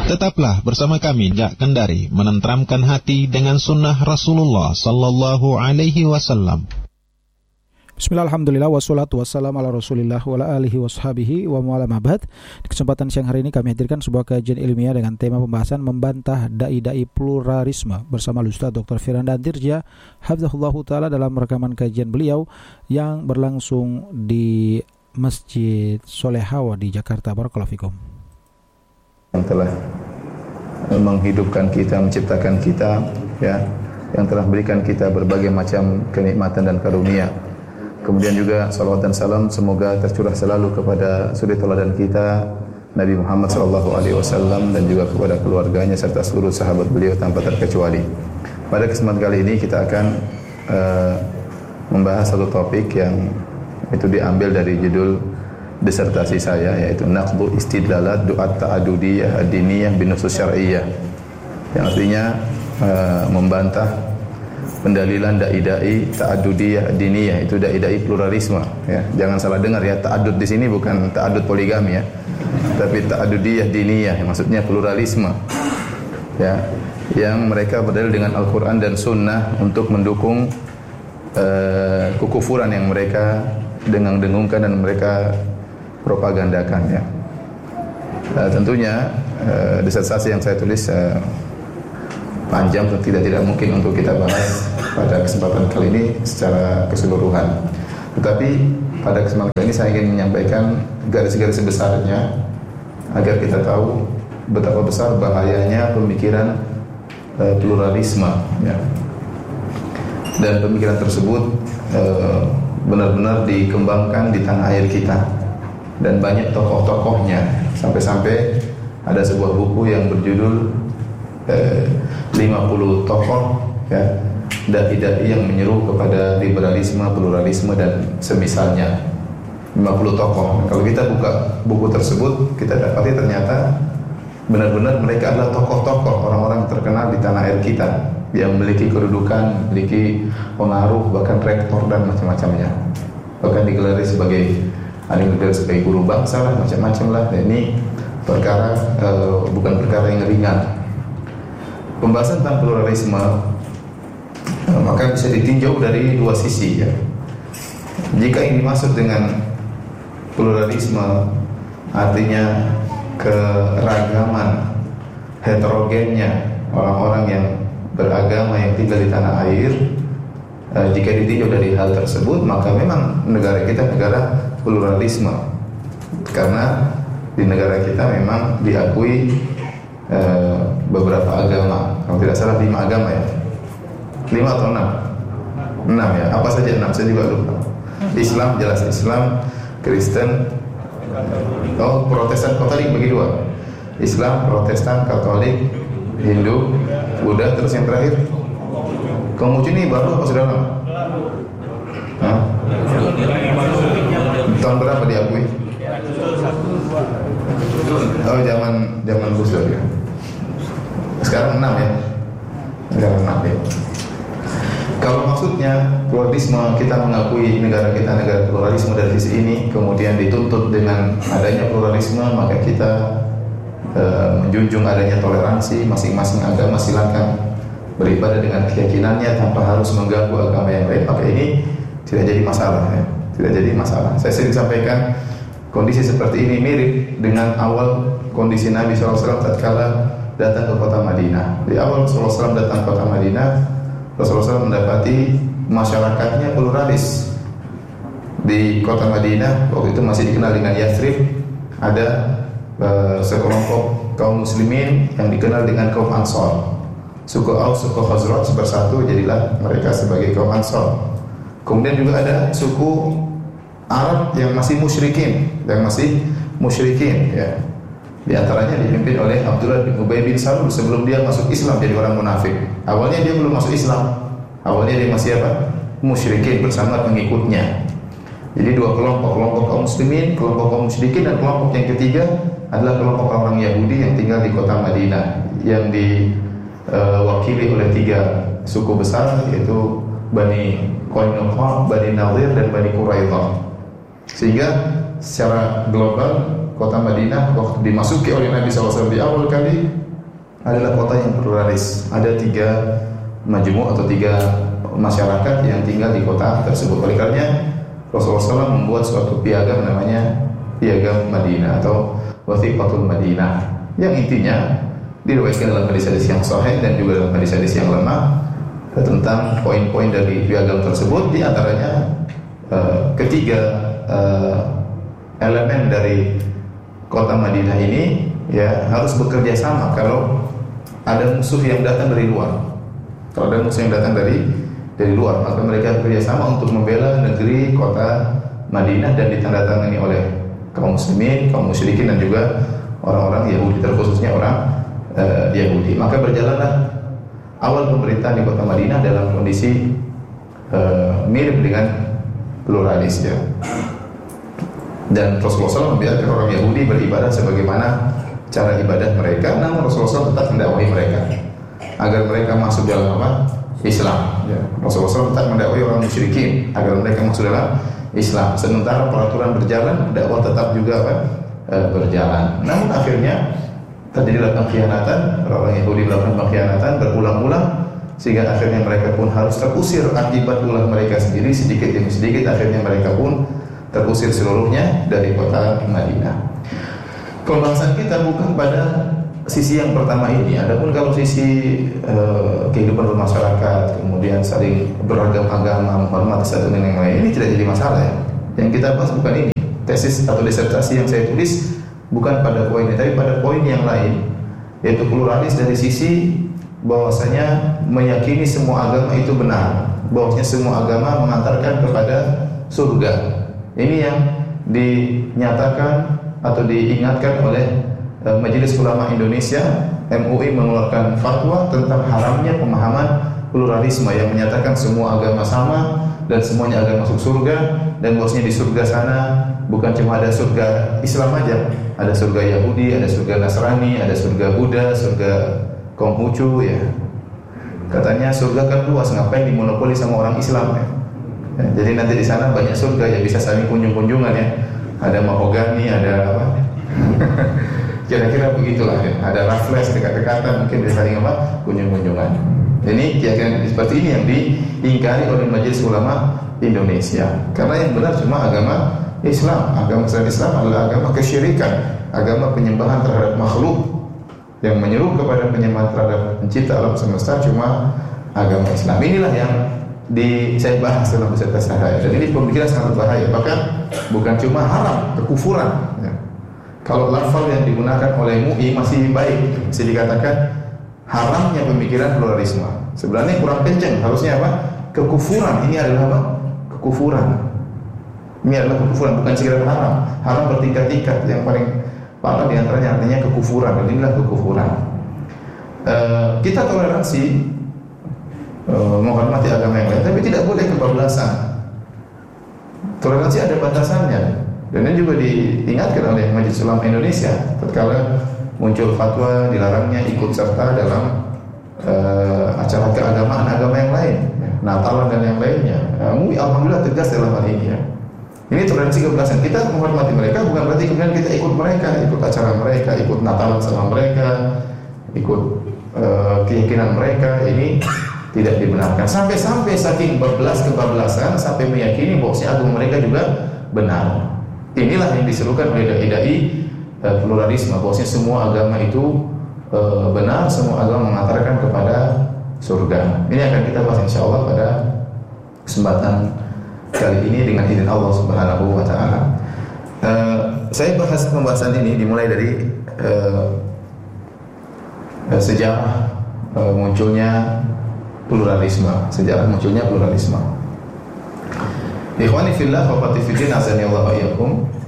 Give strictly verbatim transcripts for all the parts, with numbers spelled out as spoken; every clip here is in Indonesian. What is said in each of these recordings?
Tetaplah bersama kami Jak Kendari menenteramkan hati dengan sunnah Rasulullah Sallallahu Alaihi Wasallam. Bismillah, alhamdulillah, wassalatu wassalamu ala rasulillah wa ala alihi washabihi wa mu'ala ma'bad. Di kesempatan siang hari ini kami hadirkan sebuah kajian ilmiah dengan tema pembahasan membantah dai-dai pluralisme bersama Ustaz Doktor Firanda Dirja hafizahullah ta'ala dalam rekaman kajian beliau yang berlangsung di Masjid Solehawa di Jakarta. Barakallahu fikum. Yang telah menghidupkan kita, menciptakan kita, ya, yang telah berikan kita berbagai macam kenikmatan dan karunia. Kemudian juga salawat dan salam semoga tercurah selalu kepada suri teladan kita Nabi Muhammad sallallahu alaihi wasallam dan juga kepada keluarganya serta seluruh sahabat beliau tanpa terkecuali. Pada kesempatan kali ini kita akan uh, membahas satu topik yang itu diambil dari judul disertasi saya, yaitu naqdu istidlalat du'at ta'adudiyah ad-diniyah bin nusus syar'iyyah, yang artinya uh, membantah pendalilan dai-dai ta'adudiyah diniyah, itu dai-dai pluralisme, ya. Jangan salah dengar ya, ta'adud di sini bukan ta'adud poligami ya, tapi ta'adudiyah diniyah, maksudnya pluralisme, ya, yang mereka berdalil dengan Al-Qur'an dan Sunnah untuk mendukung uh, kekufuran yang mereka dengung-dengungkan dan mereka propagandakan, ya. Uh, tentunya uh, disertasi yang saya tulis uh, panjang, tidak tidak mungkin untuk kita bahas pada kesempatan kali ini secara keseluruhan. Tetapi pada kesempatan kali ini saya ingin menyampaikan garis-garis besarnya agar kita tahu betapa besar bahayanya pemikiran e, pluralisme, ya. Dan pemikiran tersebut e, benar-benar dikembangkan di tanah air kita dan banyak tokoh-tokohnya, sampai-sampai ada sebuah buku yang berjudul Eh, lima puluh tokoh, ya, dai-dai yang menyeru kepada liberalisme, pluralisme dan semisalnya. lima puluh tokoh. Kalau kita buka buku tersebut, kita dapati ternyata benar-benar mereka adalah tokoh-tokoh, orang-orang terkenal di tanah air kita yang memiliki kedudukan, memiliki pengaruh, bahkan rektor dan macam-macamnya. Bahkan digelari sebagai ada yang digelar sebagai guru bangsa lah, macam-macam lah. Dan ini perkara eh, bukan perkara yang ringan. Pembahasan tentang pluralisme maka bisa ditinjau dari dua sisi, ya. Jika ini dimaksud dengan pluralisme artinya keragaman, heterogennya orang-orang yang beragama yang tinggal di tanah air, eh, jika ditinjau dari hal tersebut maka memang negara kita negara pluralisme, karena di negara kita memang diakui Uh, beberapa agama, kalau tidak salah lima agama, ya, lima atau enam, enam ya, apa saja enam, saya juga lupa. Islam jelas Islam, Kristen, oh Protestan, Katolik bagi dua, Islam, Protestan, Katolik, Hindu, Buddha, terus yang terakhir Konghucu. Ini baru apa sudah lama? Hah? Tahun berapa diakui? Oh, zaman zaman Gus Dur, ya. Sekarang enam, ya. Sekarang enam, ya. Kalau maksudnya pluralisme, kita mengakui negara kita negara pluralisme dari sisi ini, kemudian dituntut dengan adanya pluralisme, maka kita e, menjunjung adanya toleransi, masing-masing agama silakan beribadah dengan keyakinannya tanpa harus mengganggu agama yang lain, maka ini tidak jadi masalah, ya. Tidak jadi masalah. Saya sering sampaikan kondisi seperti ini mirip dengan awal kondisi Nabi shallallahu alaihi wasallam tatkala datang ke kota Madinah. Di awal Rasulullah shallallahu alaihi wasallam datang ke kota Madinah, Rasulullah shallallahu alaihi wasallam mendapati masyarakatnya pluralis. Di kota Madinah waktu itu masih dikenal dengan Yathrib, ada uh, sekelompok kaum muslimin yang dikenal dengan kaum Ansor. Suku Aus, suku Khazraj bersatu, jadilah mereka sebagai kaum Ansor. Kemudian juga ada suku Arab yang masih musyrikin, yang masih musyrikin, ya. Di antaranya dipimpin oleh Abdullah bin Ubay bin Salul sebelum dia masuk Islam jadi orang munafik. Awalnya dia belum masuk Islam. Awalnya dia masih apa? Musyrikin bersama pengikutnya. Jadi dua kelompok, kelompok kaum muslimin, kelompok kaum musyrikin, dan kelompok yang ketiga adalah kelompok orang Yahudi yang tinggal di kota Madinah yang diwakili oleh tiga suku besar, yaitu Bani Qainuqa, Bani Nadir dan Bani Quraidah. Sehingga secara global kota Madinah waktu dimasuki oleh Nabi shallallahu alaihi wasallam di awal kali adalah kota yang pluralis. Ada tiga majmu' atau tiga masyarakat yang tinggal di kota tersebut. Oleh karenanya Rasulullah shallallahu alaihi wasallam membuat suatu piagam namanya piagam Madinah atau Wathiqatul Madinah, yang intinya diriwayatkan dalam hadis-hadis yang sahih dan juga dalam hadis-hadis yang lemah tentang poin-poin dari piagam tersebut. Di antaranya uh, ketiga uh, elemen dari kota Madinah ini ya harus bekerja sama kalau ada musuh yang datang dari luar. Kalau ada musuh yang datang dari dari luar, maka mereka bekerja sama untuk membela negeri kota Madinah dan ditandatangani oleh kaum muslimin, kaum musyrikin dan juga orang-orang Yahudi, terkhususnya orang uh, Yahudi. Maka berjalanlah awal pemerintahan di kota Madinah dalam kondisi uh, mirip dengan pluralis ya. Dan Rasulullah shallallahu alaihi wasallam membiarkan orang Yahudi beribadah sebagaimana cara ibadah mereka, namun Rasulullah shallallahu alaihi wasallam tetap mendakwahi mereka agar mereka masuk dalam apa? Islam. Ya. Rasulullah shallallahu alaihi wasallam tetap mendakwahi orang musyrikin agar mereka masuk dalam Islam. Sementara peraturan berjalan, dakwah tetap juga apa? E, berjalan. Namun akhirnya terjadilah pengkhianatan, orang Yahudi melakukan pengkhianatan berulang-ulang sehingga akhirnya mereka pun harus terusir akibat ulah mereka sendiri, sedikit demi sedikit akhirnya mereka pun terusir seluruhnya dari kota Madinah. Pembahasan kita bukan pada sisi yang pertama ini. Adapun kalau sisi e, kehidupan bermasyarakat, kemudian saling beragam agama, menghormati satu dengan yang lain, ini tidak jadi masalah ya. Yang kita bahas bukan ini. Tesis atau disertasi yang saya tulis bukan pada poin ini, tapi pada poin yang lain, yaitu pluralis dari sisi bahwasanya meyakini semua agama itu benar, bahwasanya semua agama mengantarkan kepada surga. Ini yang dinyatakan atau diingatkan oleh uh, Majelis Ulama Indonesia, M U I mengeluarkan fatwa tentang haramnya pemahaman pluralisme yang menyatakan semua agama sama dan semuanya akan masuk surga, dan bahwasanya di surga sana bukan cuma ada surga Islam aja, ada surga Yahudi, ada surga Nasrani, ada surga Buddha, surga Konghucu ya. Katanya surga kan luas, ngapain dimonopoli sama orang Islam ya? Ya, jadi nanti di sana banyak surga ya, bisa saling kunjung-kunjungan ya. Ada mahogani, ada apa? Kira-kira begitulah ya. Ada Raffles dekat-dekatan, mungkin bisa saling apa? Kunjung-kunjungan. Ini kira-kira seperti ini yang diingkari oleh Majelis Ulama Indonesia. Karena yang benar cuma agama Islam. Agama Islam adalah agama kesyirikan, agama penyembahan terhadap makhluk. Yang menyeru kepada penyembahan terhadap pencipta alam semesta cuma agama Islam. Inilah yang di saya bahas dalam disertasi saya. Dan ini pemikiran sangat berbahaya. Bahkan bukan cuma haram, kekufuran. Ya. Kalau lafal yang digunakan oleh M U I masih baik, masih dikatakan haramnya pemikiran pluralisme. Sebenarnya kurang kencang. Harusnya apa? Kekufuran. Ini adalah apa? Kekufuran. Ini adalah kekufuran, bukan sekedar haram. Haram bertingkat-tingkat. Yang paling parah di antaranya artinya kekufuran. Dan inilah kekufuran. Uh, kita toleransi, uh, menghormati agama yang lain, tapi tidak boleh kebablasan. Toleransi ada batasannya. Dan ini juga diingatkan oleh Majelis Ulama Indonesia tatkala muncul fatwa dilarangnya ikut serta dalam uh, acara keagamaan agama yang lain, ya, Natalan dan yang lainnya. Uh, M U I alhamdulillah tegas dalam hal ini ya. Ini toleransi kebablasan. Kita menghormati mereka bukan berarti kemudian kita ikut mereka, ikut acara mereka, ikut Natalan sama mereka, ikut uh, keyakinan mereka. Ini tidak dibenarkan. Sampai-sampai saking bablas kebablasan sampai meyakini bahwa agama mereka juga benar. Inilah yang diserukan oleh dai-dai uh, pluralisme, bahwasanya semua agama itu uh, benar, semua agama mengantarkan kepada surga. Ini akan kita bahas insyaallah pada kesempatan kali ini dengan izin Allah Subhanahu wa taala. Uh, saya bahas pembahasan ini dimulai dari uh, uh, sejarah uh, munculnya pluralisme, sejarah munculnya pluralisme. Ikhwani fillah wa akhwati fillah, azani Allah wa iyyakum.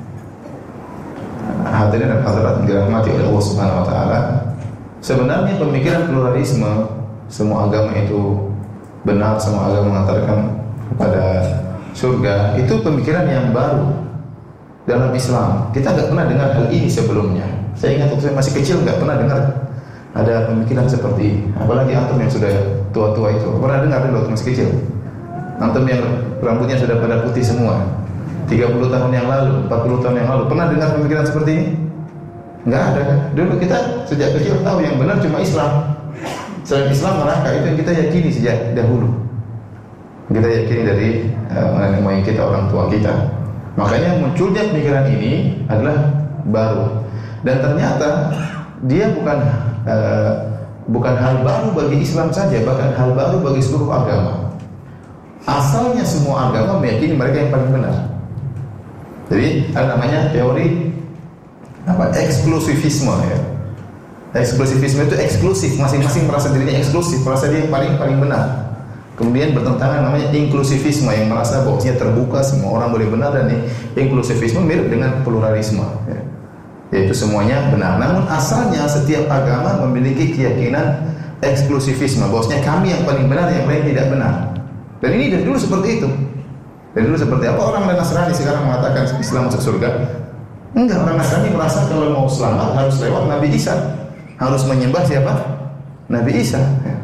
Hadirin dan hadirat yang dirahmati oleh Allah Subhanahu wa taala. Sebenarnya pemikiran pluralisme, semua agama itu benar, semua agama mengantarkan kepada surga, itu pemikiran yang baru dalam Islam. Kita enggak pernah dengar hal ini sebelumnya. Saya ingat waktu saya masih kecil enggak pernah dengar ada pemikiran seperti ini. Apalagi antum yang sudah tua-tua itu. Pernah dengar dulu waktu masih kecil? Antum yang rambutnya sudah pada putih semua. tiga puluh tahun yang lalu, empat puluh tahun yang lalu. Pernah dengar pemikiran seperti ini? Enggak ada kan? Dulu kita sejak kecil tahu yang benar cuma Islam. Selain Islam neraka, itu yang kita yakini sejak dahulu. Kita yakini dari uh, nenek moyang kita, orang tua kita. Makanya munculnya pemikiran ini adalah baru. Dan ternyata dia bukan uh, bukan hal baru bagi Islam saja, bahkan hal baru bagi seluruh agama. Asalnya semua agama meyakini mereka yang paling benar. Jadi ada namanya teori apa? Eksklusivisme ya. Eksklusivisme itu eksklusif, masing-masing merasa dirinya eksklusif, merasa dia yang paling paling benar. Kemudian bertentangan namanya inklusivisme yang merasa bahwasanya terbuka, semua orang boleh benar, dan inklusivisme mirip dengan pluralisme ya. Yaitu semuanya benar. Namun asalnya setiap agama memiliki keyakinan eksklusivisme, bahwasanya kami yang paling benar, yang lain tidak benar. Dan ini dari dulu seperti itu. Dari dulu seperti apa orang Nasrani sekarang mengatakan Islam masuk surga? Enggak, orang Nasrani merasa kalau mau selamat harus lewat Nabi Isa, harus menyembah siapa? Nabi Isa.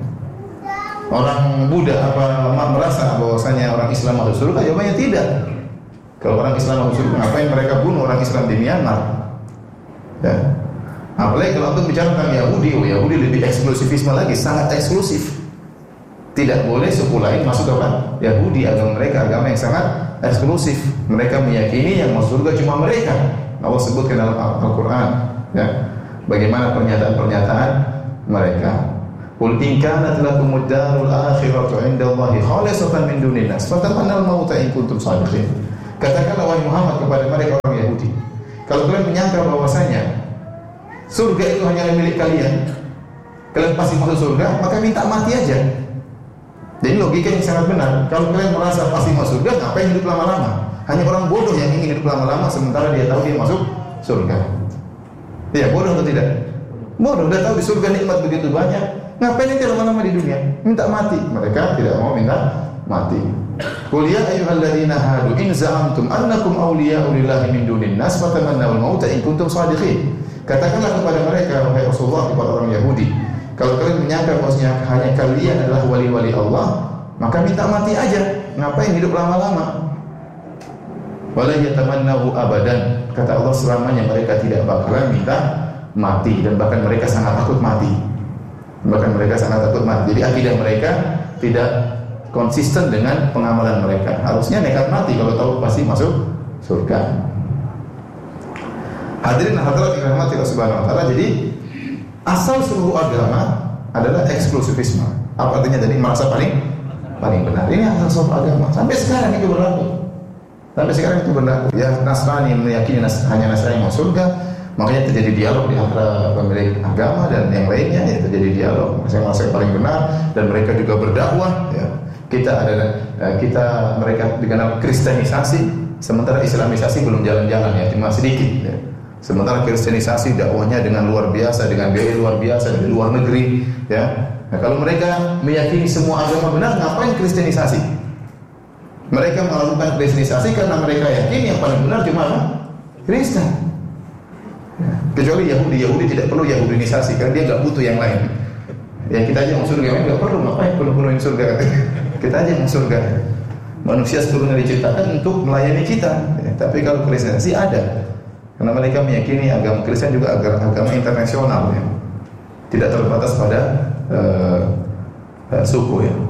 Orang Buddha apa merasa bahwasanya orang Islam masuk surga? Jawabannya tidak. Kalau orang Islam masuk surga, ngapain mereka bunuh orang Islam di Myanmar? Ya. Apalagi kalau untuk bicara tentang Yahudi, oh Yahudi lebih eksklusivisme lagi, sangat eksklusif. Tidak boleh suku lain masuk apa? Yahudi, agama mereka agama yang sangat eksklusif. Mereka meyakini yang masuk surga cuma mereka. Allah sebutkan dalam Al-Quran ya, bagaimana pernyataan-pernyataan mereka. Qul in kanat lakumud darul akhiratu 'indallahi khalisatan min dunin nas fatamannal mauta in kuntum shadiqin. Katakanlah wahai Muhammad kepada mereka orang Yahudi, kalau kalian menyangka bahwasanya surga itu hanya milik kalian, kalian pasti masuk surga, maka minta mati aja. Jadi logika yang sangat benar. Kalau kalian merasa pasti masuk surga, ngapain hidup lama-lama? Hanya orang bodoh yang ingin hidup lama-lama sementara dia tahu dia masuk surga. Iya, bodoh atau tidak? Bodoh, udah tahu di surga nikmat begitu banyak, ngapain nanti lama-lama di dunia? Minta mati. Mereka tidak mau minta mati. Qul ya ayyuhalladzina hadu in za'amtum annakum awliya'u lillahi min dunin nas fatamannawul mauta in kuntum shadiqin. Katakanlah kepada mereka, wahai Rasulullah, kepada orang Yahudi, kalau kalian menyangka bahwasanya hanya kalian adalah wali-wali Allah, maka minta mati aja. Ngapain hidup lama-lama? Wala yatamannahu abadan. Kata Allah, selamanya mereka tidak bakalan minta mati, dan bahkan mereka sangat takut mati. Bahkan mereka sangat takut mati. Jadi akidah mereka tidak konsisten dengan pengamalan mereka. Harusnya nekat mati kalau tahu pasti masuk surga. Hadirin hadirat yang dirahmati Allah Subhanahu wa taala. Jadi asal seluruh agama adalah eksklusivisme. Apa artinya? Jadi merasa paling paling benar. Ini asal seluruh agama. Sampai sekarang itu berlaku. Sampai sekarang itu berlaku. Ya Nasrani meyakini nas, hanya Nasrani masuk surga, makanya terjadi dialog di antara pemilik agama dan yang lainnya. Ya terjadi dialog. Saya merasa paling benar, dan mereka juga berdakwah. Ya. Kita ada kita mereka dikenal kristenisasi, sementara islamisasi belum jalan-jalan ya, cuma sedikit. Ya. Sementara kristenisasi dakwahnya dengan luar biasa, dengan biaya luar biasa dari luar negeri. Ya. Nah, kalau mereka meyakini semua agama benar, ngapain kristenisasi? Mereka melakukan kristenisasi karena mereka yakin yang paling benar cuma apa? Kristen. Ya. Kecuali Yahudi, Yahudi tidak perlu Yahudinisasi karena dia nggak butuh yang lain. Ya kita aja mau surga, yang nggak perlu, ngapain penuh-penuhin surga? Kita aja mau surga. Manusia sepenuhnya diciptakan untuk melayani kita. Ya, tapi kalau kristenisasi ada, karena mereka meyakini agama Kristen juga agama, agama internasional, ya. Tidak terbatas pada uh, uh, suku, ya.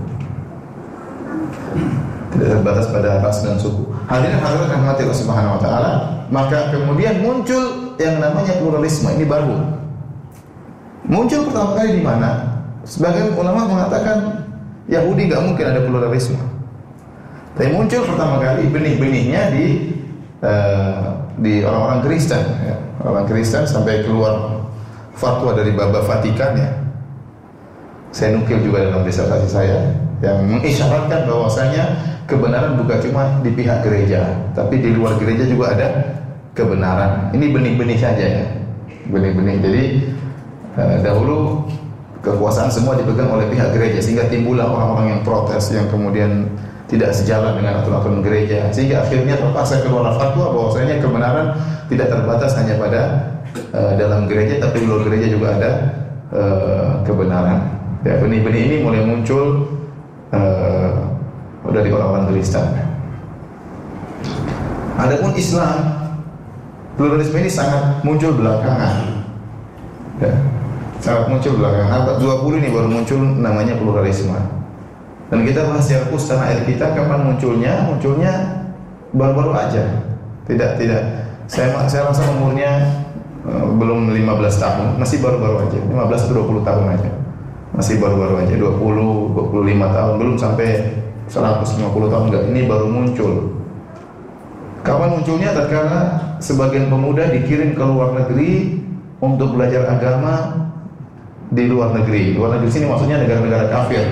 Tidak terbatas pada ras dan suku. Hadirin hadirat rahmati Allah Subhanahu wa taala, maka kemudian muncul yang namanya pluralisme. Ini baru. Muncul pertama kali di mana? Sebagian ulama mengatakan Yahudi enggak mungkin ada pluralisme. Tapi muncul pertama kali benih-benihnya di uh, di orang-orang Kristen, ya. Orang Kristen sampai keluar fatwa dari Baba Vatikan, ya. Saya nukil juga dalam disertasi saya yang mengisyaratkan bahwasanya kebenaran bukan cuma di pihak gereja, tapi di luar gereja juga ada kebenaran. Ini benih-benih saja, ya. Benih-benih. Jadi eh, dahulu kekuasaan semua dipegang oleh pihak gereja, sehingga timbullah orang-orang yang protes, yang kemudian tidak sejalan dengan aturan-aturan gereja, sehingga akhirnya terpaksa keluar fatwa bahwasanya kebenaran tidak terbatas hanya pada uh, dalam gereja, tapi di luar gereja juga ada uh, kebenaran. Ya, benih-benih ini mulai muncul uh, dari orang-orang Kristen. Adapun Islam, pluralisme ini sangat muncul belakangan. Ya, sangat muncul belakangan. Abad dua puluh ini baru muncul namanya pluralisme. Dan kita bahas secara khusus tanah air kita kapan munculnya? Munculnya baru-baru aja. Tidak, tidak. Saya saya rasa umurnya uh, belum lima belas tahun, masih baru-baru aja. lima belas atau dua puluh tahun aja. Masih baru-baru aja, dua puluh, dua puluh lima tahun, belum sampai seratus lima puluh tahun enggak. Ini baru muncul. Kapan munculnya? Tatkala sebagian pemuda dikirim ke luar negeri untuk belajar agama di luar negeri. Luar negeri sini maksudnya negara-negara kafir.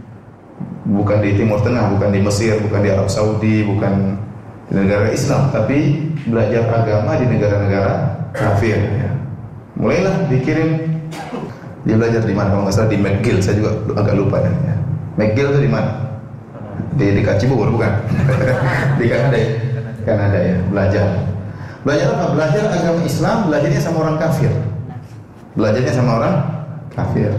Bukan di Timur Tengah, bukan di Mesir, bukan di Arab Saudi, bukan di negara Islam, tapi belajar agama di negara-negara kafir. Ya. Mulailah dikirim. Dia belajar di mana? Kalau nggak salah di McGill, saya juga agak lupa ya. McGill itu di mana? Di dekat Cibubur, bukan? Di Kanada ya. Kanada ya, belajar. Belajar apa? Belajar agama Islam, belajarnya sama orang kafir. Belajarnya sama orang kafir.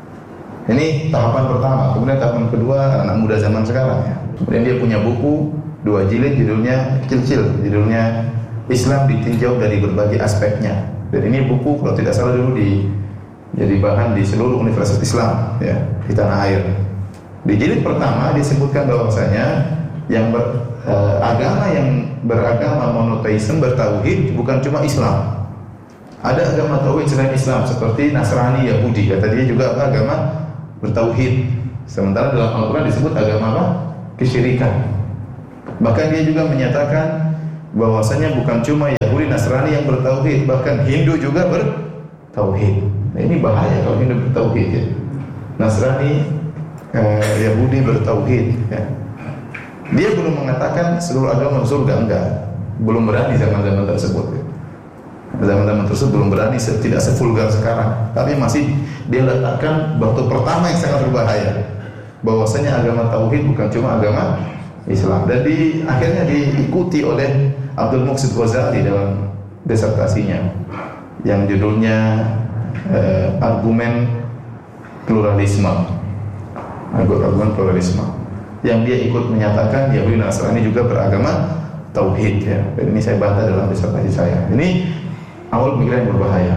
Ini tahapan pertama. Kemudian tahapan kedua, anak muda zaman sekarang ya. Kemudian dia punya buku dua jilid, judulnya kecil-kecil, judulnya Islam ditinjau dari berbagai aspeknya. Dan ini buku kalau tidak salah dulu di jadi bahan di seluruh universitas Islam ya di tanah air. Di jilid pertama disebutkan bahwasanya yang ber, eh, agama yang beragama monoteisme, bertauhid bukan cuma Islam. Ada agama tauhid selain Islam seperti Nasrani, Yahudi. Kata dia juga apa? Agama bertauhid. Sementara dalam Al-Quran disebut agama apa? Kesyirikan. Bahkan dia juga menyatakan bahwasanya bukan cuma Yahudi, Nasrani yang bertauhid, bahkan Hindu juga bertauhid. Nah, ini bahaya kalau Hindu bertauhid ya. Nasrani, eh, Yahudi bertauhid ya. Dia belum mengatakan seluruh agama surga, enggak. Belum berani zaman-zaman tersebut ya. Zaman-zaman tersebut belum berani, tidak sevulgar sekarang. Tapi masih dia letakkan batu pertama yang sangat berbahaya, bahwasanya agama tauhid bukan cuma agama Islam. Dan di akhirnya diikuti oleh Abdul Muqsid Ghazali dalam disertasinya yang judulnya eh, argumen pluralisme. Argumen pluralisme. Yang dia ikut menyatakan Yahudi Nasrani juga beragama tauhid ya. Dan ini saya bantah dalam disertasi saya. Ini awal pemikiran yang berbahaya.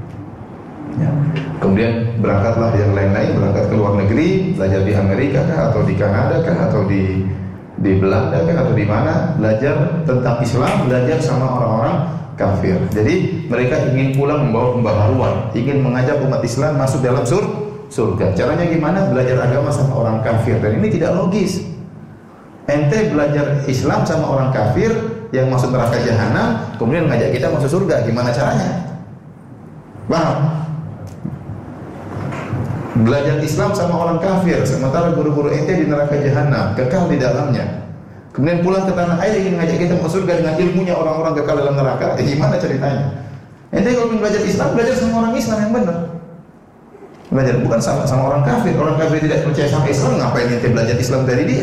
Ya. Kemudian berangkatlah yang lain-lain, berangkat ke luar negeri, belajar di Amerika kah, atau di Kanada kah, atau di di Belanda kah, atau di mana, belajar tentang Islam, belajar sama orang-orang kafir. Jadi mereka ingin pulang membawa pembaharuan, ingin mengajak umat Islam masuk dalam sur surga. Caranya gimana? Belajar agama sama orang kafir. Dan ini tidak logis. Ente belajar Islam sama orang kafir yang masuk neraka jahanam, kemudian ngajak kita masuk surga, gimana caranya? Paham? Belajar Islam sama orang kafir, sementara guru-guru ente di neraka jahanam, kekal di dalamnya. Kemudian pulang ke tanah air ingin ngajak kita masuk surga dengan ilmunya orang-orang kekal dalam neraka, eh, gimana ceritanya? Ente kalau ingin belajar Islam, belajar sama orang Islam yang benar. Belajar bukan sama sama orang kafir. Orang kafir tidak percaya sama Islam, ngapain ente belajar Islam dari dia?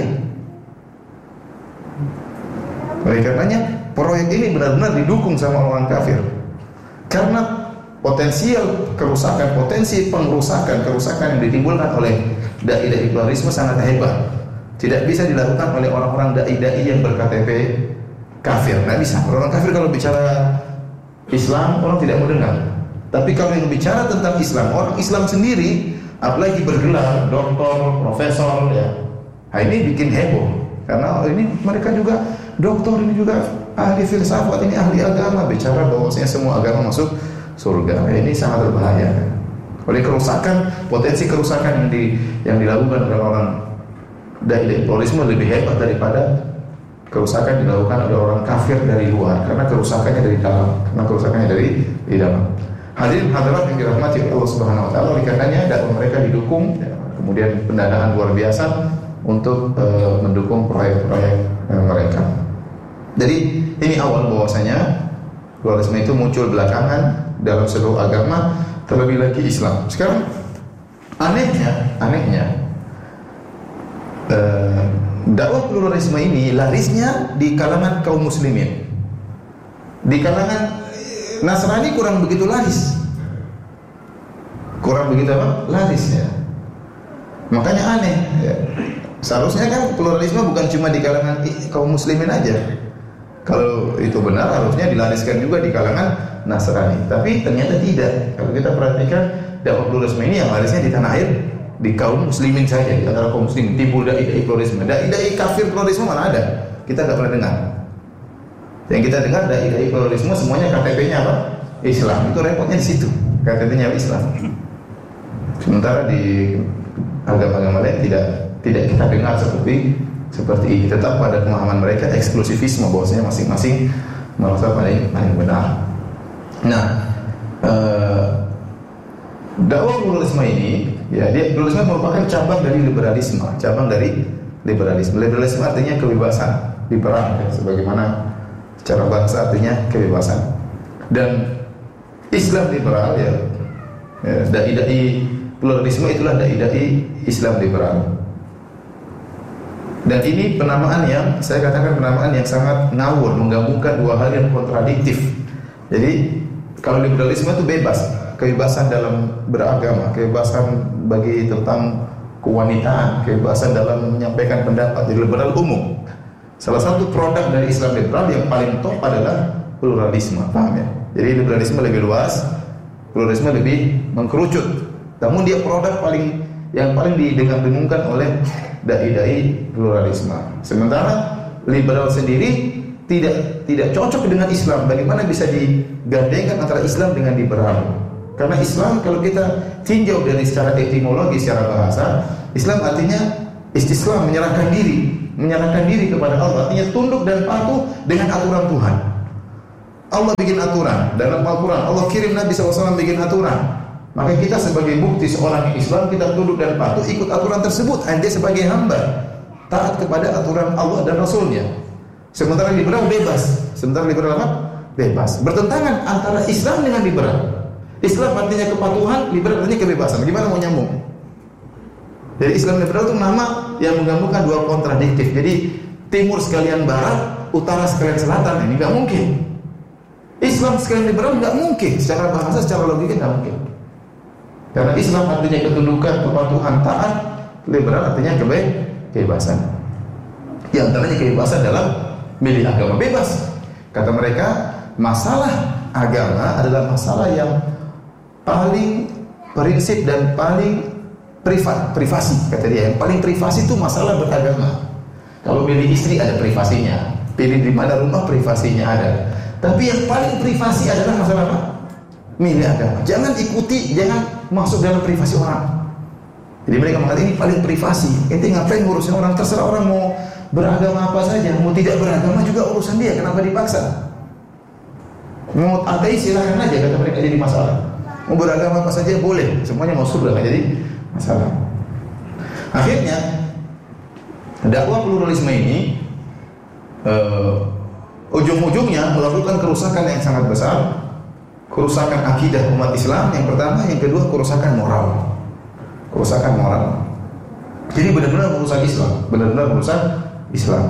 Oleh karenanya proyek ini benar-benar didukung sama orang kafir. Karena potensial kerusakan, potensi pengrusakan, kerusakan yang ditimbulkan oleh dai-dai pluralisme sangat hebat. Tidak bisa dilakukan oleh orang-orang dai-dai yang ber-K T P kafir. Tidak bisa. Orang kafir kalau bicara Islam, orang tidak mau dengar. Tapi kalau yang bicara tentang Islam, orang Islam sendiri, apalagi bergelar doktor, profesor, ya, nah ini bikin heboh. Karena ini mereka juga doktor, ini juga ahli filsafat, ini ahli agama, bicara bahwasanya semua agama masuk surga. Ini sangat berbahaya. Oleh kerusakan, potensi kerusakan yang di yang dilakukan oleh orang dai-dai pluralisme lebih hebat daripada kerusakan dilakukan oleh orang kafir dari luar, karena kerusakannya dari dalam, karena kerusakannya dari di dalam. Hadirin hadirat yang dirahmati Allah Subhanahu wa taala, oleh karenanya dakwah mereka didukung, ya, kemudian pendanaan luar biasa untuk uh, mendukung proyek-proyek uh, mereka. Jadi ini awal bahwasanya pluralisme itu muncul belakangan dalam seluruh agama, terlebih lagi Islam. Sekarang anehnya, anehnya uh, dakwah pluralisme ini larisnya di kalangan kaum muslimin. Di kalangan Nasrani kurang begitu laris. Kurang begitu apa? Laris ya. Makanya aneh ya. Seharusnya kan pluralisme bukan cuma di kalangan kaum muslimin aja. Kalau itu benar harusnya dilariskan juga di kalangan Nasrani. Tapi ternyata tidak. Kalau kita perhatikan dakwah pluralisme ini yang larisnya di tanah air, di kaum muslimin saja, di antara kaum muslim timbul dai-dai pluralisme. Dai-dai kafir pluralisme mana ada? Kita nggak pernah dengar. Yang kita dengar dai-dai pluralisme semuanya K T P-nya apa? Islam. Itu repotnya di situ. K T P-nya Islam. Sementara di agama-agama lain tidak tidak kita dengar seperti seperti ini. Tetap pada pemahaman mereka eksklusifisme, bahwasanya masing-masing merasa paling paling benar. Nah, eh, dakwah pluralisme ini, ya, dia pluralisme merupakan cabang dari liberalisme, cabang dari liberalisme. Liberalisme artinya kebebasan, liberal, ya, sebagaimana secara bahasa artinya kebebasan. Dan Islam liberal, ya, ya dai-dai pluralisme itulah dai-dai Islam liberal. Dan ini penamaan yang saya katakan penamaan yang sangat ngawur, menggabungkan dua hal yang kontradiktif. Jadi kalau liberalisme itu bebas, kebebasan dalam beragama, kebebasan bagi tentang kewanitaan, kebebasan dalam menyampaikan pendapat. Jadi liberal umum. Salah satu produk dari Islam liberal yang paling top adalah pluralisme, paham ya? Jadi liberalisme lebih luas, pluralisme lebih mengkerucut. Namun dia produk paling yang paling didengar-dengungkan oleh dai-dai pluralisme. Sementara liberal sendiri tidak tidak cocok dengan Islam. Bagaimana bisa digandengkan antara Islam dengan liberal? Karena Islam kalau kita tinjau dari secara etimologi, secara bahasa, Islam artinya istislam, menyerahkan diri, menyerahkan diri kepada Allah. Artinya tunduk dan patuh dengan aturan Tuhan. Allah bikin aturan dalam Al-Quran. Allah kirim Nabi shallallahu alaihi wasallam bikin aturan. Maka kita sebagai bukti seorang Islam, kita tunduk dan patuh ikut aturan tersebut. Anda sebagai hamba taat kepada aturan Allah dan Rasulnya. Sementara liberal bebas. Sementara liberal apa? Bebas. Bertentangan antara Islam dengan liberal. Islam artinya kepatuhan, liberal artinya kebebasan. Gimana mau nyambung? Jadi Islam liberal itu nama yang menggabungkan dua kontradiktif. Jadi timur sekalian barat, utara sekalian selatan. Ini nggak mungkin. Islam sekalian liberal nggak mungkin. Secara bahasa, secara logika nggak mungkin. Karena Islam artinya ketundukan, kepatuhan, taat. Liberal artinya kebe kebebasan. Yang antaranya kebebasan dalam milih agama, bebas. Kata mereka, masalah agama adalah masalah yang paling prinsip dan paling privat, privasi. Kata dia, yang paling privasi itu masalah beragama. Kalau milih istri ada privasinya, pilih di mana rumah privasinya ada. Tapi yang paling privasi adalah masalah apa? Milih agama. Jangan ikuti, jangan masuk dalam privasi orang. Jadi mereka mengatakan ini paling privasi. Ente ngapain ngurusin orang? Terserah orang mau beragama apa saja, mau tidak beragama juga urusan dia. Kenapa dipaksa? Mau ateis silahkan aja, kata mereka, jadi masalah. Mau beragama apa saja boleh, semuanya mau surga, nggak jadi masalah. Akhirnya dakwah pluralisme ini uh, ujung-ujungnya melakukan kerusakan yang sangat besar. Kerusakan akidah umat Islam yang pertama, yang kedua kerusakan moral. Kerusakan moral. Jadi benar-benar merusak Islam, benar-benar merusak Islam.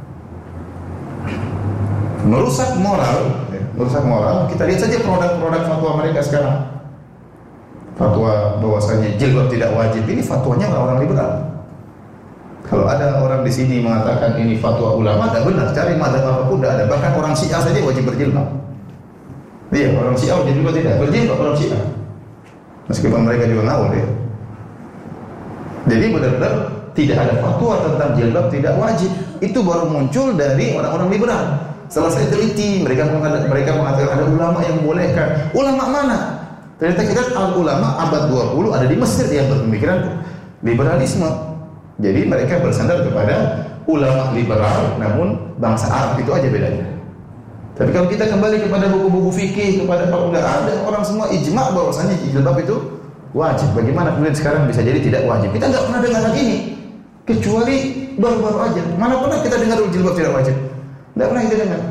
Merusak moral, merusak moral. Kita lihat saja produk-produk fatwa mereka sekarang. Fatwa bahwasanya jilbab tidak wajib, ini fatwanya orang-orang liberal. Kalau ada orang di sini mengatakan ini fatwa ulama, tidak benar. Cari mazhab apapun tidak ada. Bahkan orang Syiah saja wajib berjilbab. Iya, orang Syiah wajib juga tidak berjilbab, orang Syiah. Meskipun mereka juga ngawur ya. Jadi benar-benar tidak ada fatwa tentang jilbab tidak wajib. Itu baru muncul dari orang-orang liberal. Setelah saya teliti, mereka mengatakan, mereka mengatakan ada ulama yang membolehkan. Ulama mana? Ternyata kita al ulama abad dua puluh ada di Mesir yang berpemikiran liberalisme. Jadi mereka bersandar kepada ulama liberal, namun bangsa Arab, itu aja bedanya. Tapi kalau kita kembali kepada buku-buku fikih, kepada para ulama, ada orang semua ijma' bahwasanya jilbab itu wajib. Bagaimana kemudian sekarang bisa jadi tidak wajib? Kita nggak pernah dengar lagi ini, kecuali baru-baru aja. Mana pernah kita dengar jilbab tidak wajib? Nggak pernah kita dengar.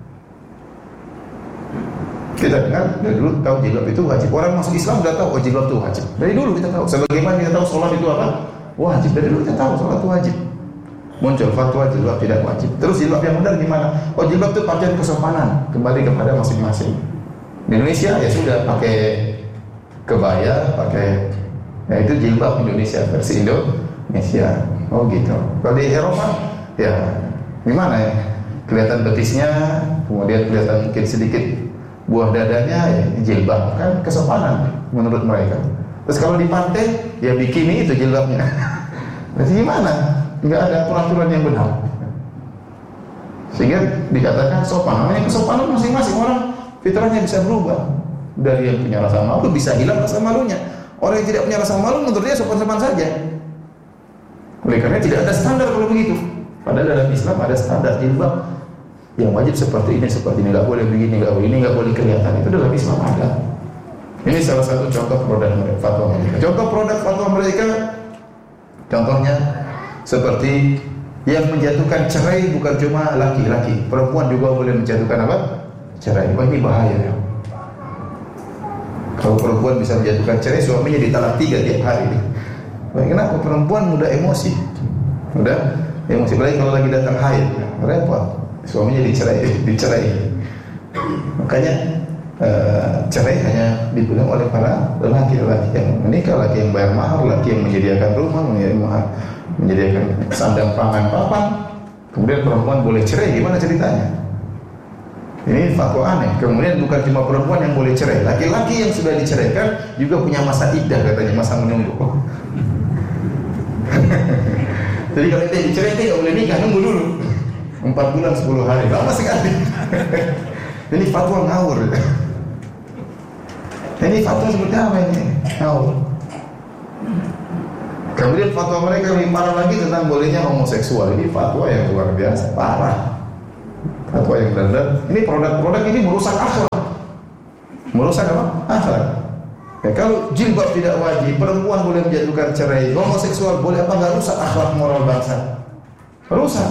Kita dengar dari dulu tahu jilbab itu wajib. Orang masuk Islam sudah tahu oh jilbab itu wajib. Dari dulu kita tahu. Sebagaimana kita tahu sholat itu apa? Wajib. Dari dulu kita tahu sholat itu wajib. Muncul fatwa jilbab tidak wajib. Terus jilbab yang benar gimana? Oh jilbab itu pakaian kesopanan, kembali kepada masing-masing. Di Indonesia ya sudah pakai kebaya, pakai ya itu jilbab Indonesia, versi Indonesia. Oh gitu. Kalau di Eropa ya gimana ya? kelihatan betisnya, kemudian kelihatan mungkin sedikit buah dadanya, ya, jilbab kan kesopanan menurut mereka. Terus kalau di pantai, ya bikini itu jilbabnya. Berarti gimana? Nggak ada peraturan yang benar. Sehingga dikatakan sopan. Namanya kesopanan masing-masing orang fitrahnya bisa berubah. Dari yang punya rasa malu bisa hilang rasa malunya. Orang yang tidak punya rasa malu menurut dia sopan-sopan saja. Oleh karena tidak ada standar kalau begitu. Padahal dalam Islam ada standar jilbab yang wajib seperti ini, seperti ini, nggak boleh begini, nggak boleh ini, nggak boleh kelihatan. Itu dalam Islam ada. Ini salah satu contoh produk fatwa mereka. Contoh produk fatwa mereka, contohnya seperti yang menjatuhkan cerai bukan cuma laki-laki, perempuan juga boleh menjatuhkan apa? Cerai. Wah, ini bahaya ya. Kalau perempuan bisa menjatuhkan cerai, suaminya ditalak tiga tiap hari. Wah, kenapa? Perempuan mudah emosi, mudah emosi. Apalagi kalau lagi datang haid, repot. Suaminya dicerai, dicerai. Makanya uh, cerai hanya dipegang oleh para laki-laki yang menikah, laki yang bayar mahar, laki yang menyediakan rumah, menyediakan sandang pangan papan. Kemudian perempuan boleh cerai, gimana ceritanya? Ini fatwa aneh. Kemudian bukan cuma perempuan yang boleh cerai, laki-laki yang sudah diceraikan juga punya masa iddah katanya, masa menunggu. Jadi kalau dia dicerai dia nggak boleh nikah, nunggu dulu empat bulan sepuluh hari, lama sekali. Ini fatwa ngawur. Ini fatwa seperti apa ini? Ngawur. Kemudian fatwa mereka lebih parah lagi tentang bolehnya homoseksual. Ini fatwa yang luar biasa, parah. Fatwa yang benar-benar. Ini produk-produk ini merusak akhlak. Merusak apa? Akhlak. Ya, kalau jilbab tidak wajib, perempuan boleh menjatuhkan cerai, homoseksual boleh, apa nggak rusak akhlak moral bangsa? Rusak.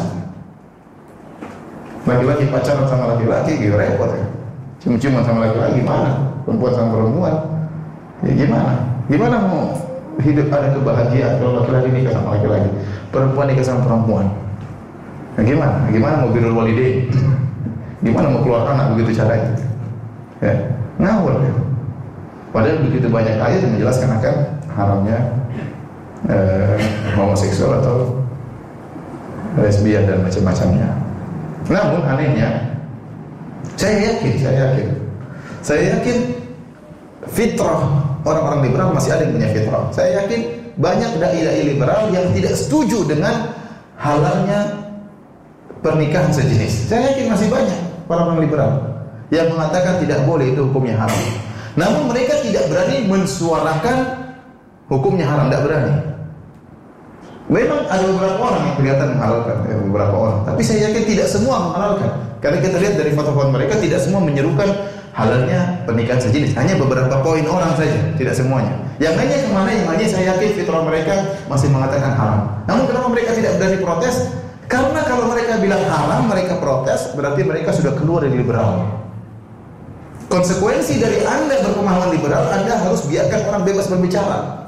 Laki-laki pacaran sama laki-laki, gitu repot ya. Cium-ciuman sama laki-laki, gimana? Perempuan sama perempuan, ya gimana? Gimana mau hidup ada kebahagiaan kalau laki-laki nikah sama laki-laki, perempuan nikah sama perempuan? Nah, gimana? Gimana mau birrul walidain? Gimana mau keluar anak begitu caranya? Ya, ngawur ya. Padahal begitu banyak ayat yang menjelaskan akan haramnya eh, homoseksual atau lesbian dan macam-macamnya. Namun anehnya, saya yakin, saya yakin, saya yakin fitrah orang-orang liberal masih ada yang punya fitrah. Saya yakin banyak dai-dai liberal yang tidak setuju dengan halalnya pernikahan sejenis. Saya yakin masih banyak orang-orang liberal yang mengatakan tidak boleh, itu hukumnya haram. Namun mereka tidak berani mensuarakan hukumnya haram, tidak berani. Memang ada beberapa orang yang kelihatan menghalalkan, ya, beberapa orang. Tapi saya yakin tidak semua menghalalkan. Karena kita lihat dari fatwa-fatwa mereka tidak semua menyerukan halalnya pernikahan sejenis. Hanya beberapa poin orang saja, tidak semuanya. Yang lainnya kemana? Yang lainnya saya yakin fitrah mereka masih mengatakan haram. Namun kenapa mereka tidak berani protes? Karena kalau mereka bilang haram, mereka protes, berarti mereka sudah keluar dari liberal. Konsekuensi dari Anda berpemahaman liberal, Anda harus biarkan orang bebas berbicara.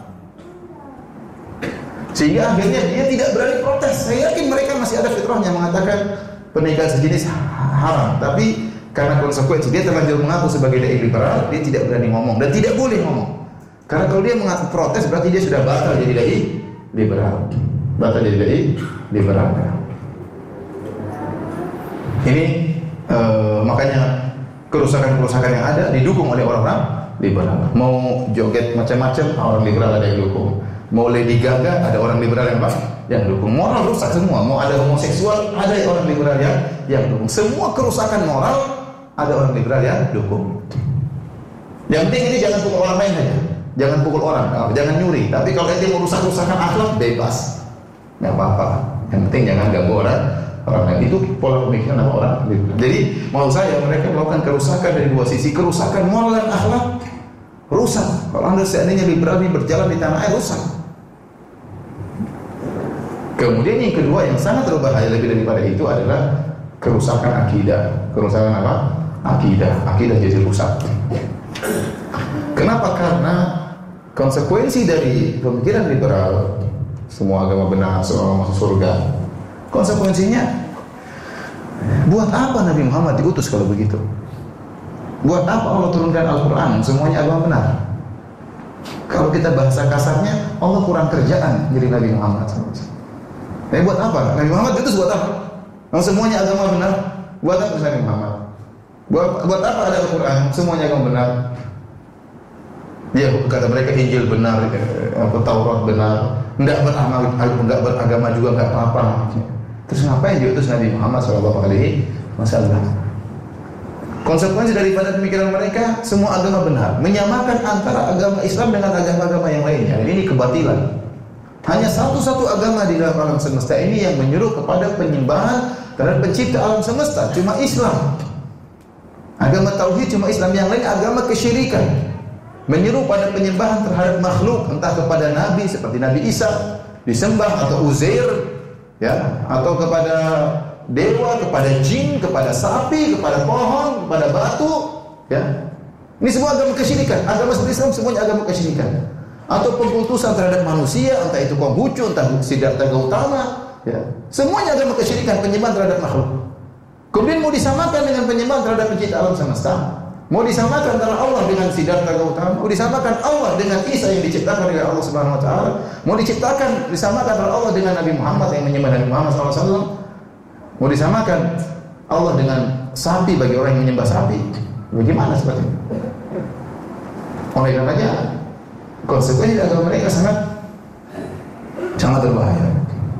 Sehingga akhirnya dia tidak berani protes. Saya yakin mereka masih ada fitrahnya mengatakan pernikahan sejenis haram. Tapi karena konsekuensi, dia terlanjur mengaku sebagai dai liberal, dia tidak berani ngomong dan tidak boleh ngomong. Karena kalau dia mengaku protes, berarti dia sudah batal jadi dai liberal. Batal jadi dai liberal. Ini uh, makanya kerusakan-kerusakan yang ada didukung oleh orang-orang liberal. Mau joget macam-macam, orang liberal ada yang dukung. Mau Lady Gaga, ada orang liberal yang apa? Yang dukung. Moral rusak semua. Mau ada homoseksual, ada orang liberal yang yang dukung. Semua kerusakan moral ada orang liberal yang dukung. Yang penting ini jangan pukul orang lain saja. Jangan pukul orang, jangan nyuri. Tapi kalau dia mau rusak-rusakan akhlak, bebas. Enggak apa-apa. Yang penting jangan ganggu orang orang lain. Itu pola pemikiran apa orang liberal. Jadi mau saya mereka melakukan kerusakan dari dua sisi, kerusakan moral dan akhlak. Rusak. Kalau Anda seandainya liberal ini berjalan di tanah air, rusak. Kemudian yang kedua yang sangat berbahaya lebih daripada itu adalah kerusakan akidah. Kerusakan apa? Akidah. Akidah jadi rusak. Kenapa? Karena konsekuensi dari pemikiran liberal, semua agama benar, semua masuk surga. Konsekuensinya, buat apa Nabi Muhammad diutus kalau begitu? Buat apa Allah turunkan Al-Quran? Semuanya agama benar. Kalau kita bahasa kasarnya, Allah kurang kerjaan jadi Nabi Muhammad. Tapi buat apa? Nabi Muhammad itu buat apa? Kalau semuanya agama benar, Buat apa Nabi Muhammad? Buat, buat apa ada Al-Quran? Semuanya agama benar. Ya, kata mereka Injil benar, Taurat benar, enggak beragama, enggak beragama juga enggak apa-apa. Terus ngapain diutus Nabi Muhammad shallallahu alaihi wasallam? Konsekuensi daripada pemikiran mereka, semua agama benar, menyamakan antara agama Islam dengan agama-agama yang lainnya. Ini kebatilan. Hanya satu-satu agama di dalam alam semesta ini yang menyuruh kepada penyembahan terhadap pencipta alam semesta, cuma Islam. Agama tauhid cuma Islam, yang lain agama kesyirikan. Menyuruh pada penyembahan terhadap makhluk, entah kepada nabi seperti Nabi Isa disembah, atau Uzair, ya, atau kepada dewa, kepada jin, kepada sapi, kepada pohon, kepada batu, ya. Ini semua agama kesyirikan. Agama Islam semuanya agama kesyirikan. Atau pengkultusan terhadap manusia, entah itu Konghucu, entah Siddhartha Gautama, ya. Semuanya agama kesyirikan, penyembahan terhadap makhluk. Kemudian mau disamakan dengan penyembahan terhadap pencipta alam semesta. Mau disamakan antara Allah dengan Siddhartha Gautama, mau disamakan Allah dengan Isa yang diciptakan oleh Allah Subhanahu wa taala, mau diciptakan disamakan antara Allah dengan Nabi Muhammad yang menyembah Nabi Muhammad shallallahu alaihi wasallam, mau disamakan Allah dengan sapi bagi orang yang menyembah sapi. Bagaimana seperti itu? Oleh karenanya konsekuensi agama mereka sangat sangat berbahaya.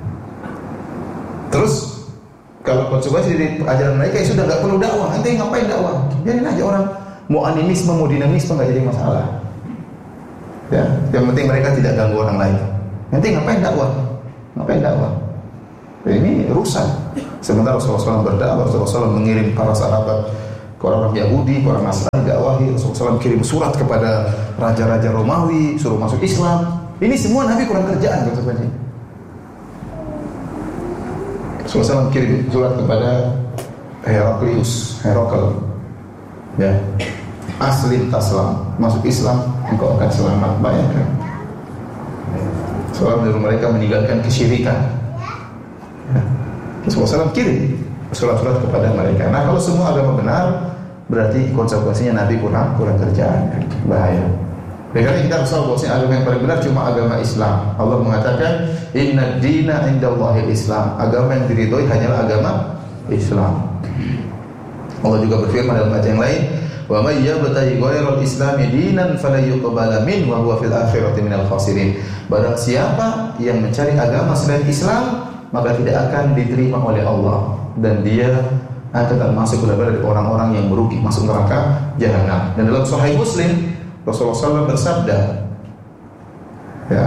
Terus kalau konsekuensi dari ajaran mereka, ya sudah nggak perlu dakwah. Nanti ngapain dakwah? Biarin aja orang mau animisme, mau dinamisme nggak jadi masalah. Ya, yang penting mereka tidak ganggu orang lain. Nanti ngapain dakwah? Ngapain dakwah? Ya, ini rusak. Sementara Rasulullah shallallahu alaihi wasallam berdakwah, Rasulullah shallallahu alaihi wasallam mengirim para sahabat ke orang Yahudi, ke orang Nasrani, dakwahi. Rasulullah shallallahu alaihi wasallam kirim surat kepada raja-raja Romawi, suruh masuk Islam. Ini semua Nabi kurang kerjaan konsekuensinya. Rasulullah shallallahu alaihi wasallam kirim surat kepada Heraklius, Herakl, ya, aslim taslam, masuk Islam engkau akan selamat. Bayangkan, Rasulullah menyuruh mereka meninggalkan kesyirikan. Ya. Rasulullah shallallahu alaihi wasallam kirim surat-surat kepada mereka. Nah, kalau semua agama benar, berarti konsekuensinya Nabi kurang kurang kerjaan, bahaya. Karena kita harus tahu bahwa agama yang paling benar cuma agama Islam. Allah mengatakan, Inna dina indallahil Islam. Agama yang diridhoi hanyalah agama Islam. Allah juga berfirman dalam ayat yang lain, Wa may yabtaghi ghairal islami dinan falan yuqbala min wa huwa fil akhirati minal khasirin. Barang siapa yang mencari agama selain Islam, maka tidak akan diterima oleh Allah, dan dia akan termasuk dari orang-orang yang merugi, masuk neraka jahanam. Dan dalam Sahih Muslim, Rasulullah shallallahu alaihi wasallam bersabda, ya,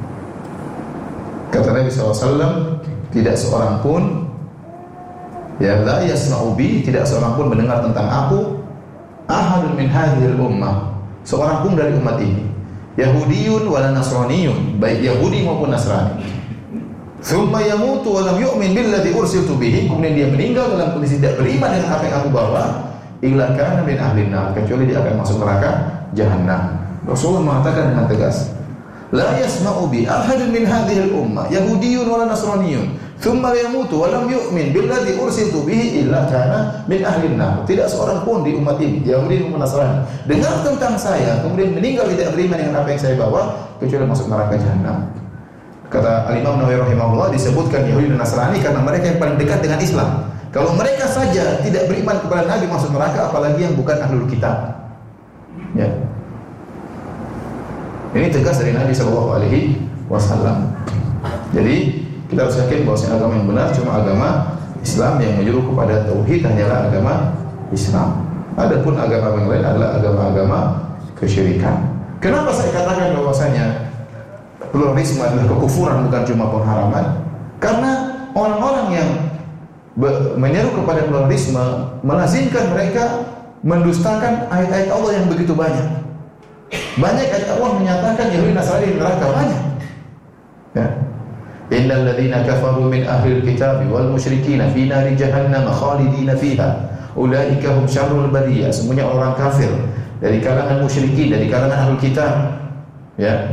kata Nabi shallallahu alaihi wasallam, tidak seorang pun, ya, la yasma'u bi, tidak seorang pun mendengar tentang aku, ahadun min hadhil ummah, seorang pun dari umat ini, Yahudiyun wala Nasraniyun, baik Yahudi maupun Nasrani, thumma yamutu wa lam yu'min billadzi ursiltu bihi, kemudian dia meninggal dalam kondisi tidak beriman dengan apa yang aku bawa, illa kana min ahlin nar, kecuali dia akan masuk neraka jahanam. Rasulullah mengatakan dengan tegas, la yasma'u bi ahadun min hadhil ummah Yahudiyun wala Nasraniyun thumma yamutu wa lam yu'min billadzi ursiltu bihi illa kana min ahlin nar. Tidak seorang pun di umat ini, Yahudi maupun Nasrani, dengar tentang saya kemudian meninggal tidak beriman dengan apa yang saya bawa, kecuali masuk neraka jahanam. Kata Al-Imam Nawawi rahimahullah, disebutkan Yahudi dan Nasrani karena mereka yang paling dekat dengan Islam. Kalau mereka saja tidak beriman kepada Nabi masuk neraka, apalagi yang bukan ahlul kitab. Ya. Ini tegas dari Nabi shallallahu alaihi wasallam. Jadi kita harus yakin bahwa agama yang benar cuma agama Islam yang menyuruh kepada tauhid, hanyalah agama Islam. Adapun agama yang lain adalah agama-agama kesyirikan. Kenapa saya katakan bahwasanya pluralisme adalah kekufuran, bukan cuma pengharaman? Karena orang-orang yang menyeru kepada pluralisme melazimkan mereka mendustakan ayat-ayat Allah yang begitu banyak. Banyak ayat Allah menyatakan Yahudi Nasrani di neraka, banyak. Ya. Innal ladzina kafaru min ahlil kitab wal musyrikina fi nari jahannam khalidina fiha ulaika hum syarrul bariyah. Semuanya orang kafir dari kalangan musyrikin, dari kalangan ahlul kitab. Ya.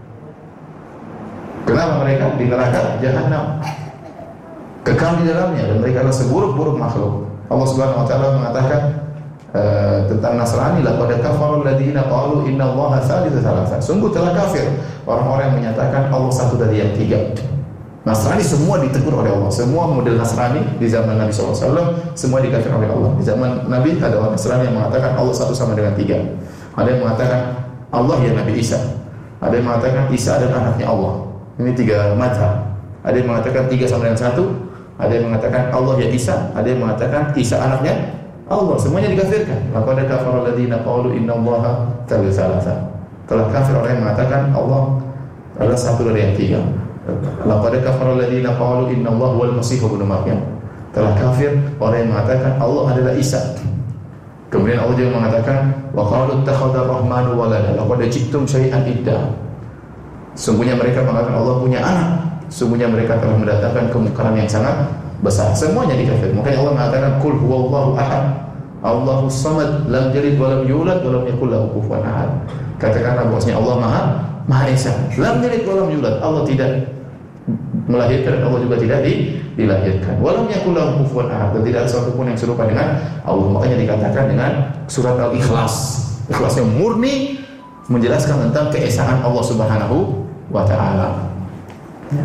Kenapa mereka di neraka jahanam? Kekal di dalamnya, dan mereka adalah seburuk-buruk makhluk. Allah Subhanahu wa taala mengatakan Uh, tentang Nasrani, laqad kafara alladziina qalu innallaha tsalitsu tsalatsa. Sungguh telah kafir orang-orang yang menyatakan Allah satu dari yang tiga. Nasrani semua ditegur oleh Allah. Semua model Nasrani di zaman Nabi shallallahu alaihi wasallam semua dikafir oleh Allah. Di zaman Nabi ada orang Nasrani yang mengatakan Allah satu sama dengan tiga. Ada yang mengatakan Allah ya Nabi Isa. Ada yang mengatakan Isa adalah anaknya Allah. Ini tiga mazhab. Ada yang mengatakan tiga sama dengan satu. Ada yang mengatakan Allah ya Isa. Ada yang mengatakan Isa anaknya Allah. Semuanya dikafirkan. Laqad kafara alladziina qalu innallaha thalithu tsalatsa. Telah kafir orang yang mengatakan Allah adalah satu dari yang tiga. Laqad kafara alladziina qalu innallaha huwal masih ibnu Maryam. Telah kafir orang yang mengatakan Allah adalah Isa. Kemudian Allah juga mengatakan wa qalu ittakhadha ar-rahmanu walada laqad ji'tum syai'an idda. Sungguhnya mereka mengatakan Allah punya anak. Sungguhnya mereka telah mendatangkan kemungkaran yang sangat besar. Semuanya dikafir. Makanya Allah mengatakan qul huwallahu ahad. Allahus samad lam yalid wa lam yulad wa lam yakul lahu kufuwan ahad. Katakanlah bahwasanya Allah Maha Maha Esa. Lam yalid wa lam yulad. Allah tidak melahirkan, Allah juga tidak di, dilahirkan. Wa lam yakul lahu kufuwan ahad. Dan tidak ada sesuatu pun yang serupa dengan Allah. Makanya dikatakan dengan surat Al-Ikhlas. Ikhlasnya murni menjelaskan tentang keesaan Allah Subhanahu wa taala. Ya.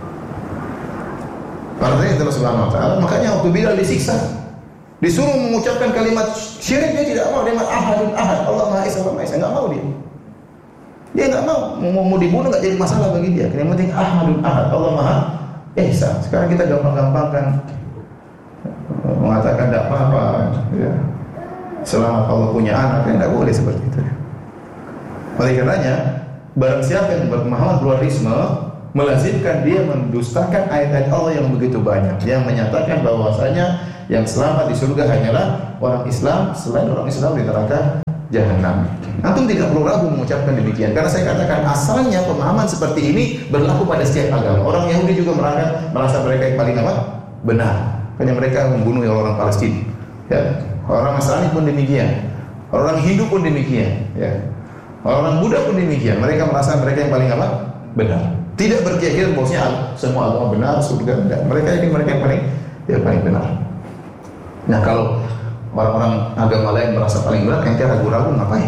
Artinya Allah Subhanahu wa taala, makanya waktu Bilal disiksa, disuruh mengucapkan kalimat syirik, dia tidak mau. Dia mengatakan ahadun ahad, Allah Maha Esa, Allah Maha Esa, enggak mau dia. Dia enggak mau, mau, mau dibunuh enggak jadi masalah bagi dia. Yang penting ahadun ahad, Allah Maha Esa. Sekarang kita gampang-gampangkan mengatakan enggak apa-apa, ya. Selama Allah punya anak, ya enggak boleh seperti itu. Oleh karenanya, barang siapa yang berpemahaman pluralisme melazimkan dia mendustakan ayat-ayat Allah yang begitu banyak, yang menyatakan bahwasanya yang selamat di surga hanyalah orang Islam, selain orang Islam di neraka jahanam. Antum tidak perlu ragu mengucapkan demikian, karena saya katakan asalnya pemahaman seperti ini berlaku pada setiap agama. Orang Yahudi juga merasa, merasa mereka yang paling apa? Benar. Hanya mereka membunuh orang Palestina. Ya. Orang Nasrani pun demikian. Orang Hindu pun demikian. Ya. Orang Buddha pun demikian. Mereka merasa mereka yang paling apa? Benar. Tidak berkeyakinan bahwasanya semua agama benar, surga enggak. Mereka yakin mereka yang paling yang paling benar. Nah, kalau orang-orang agama lain merasa paling benar, ente ragu-ragu ngapain?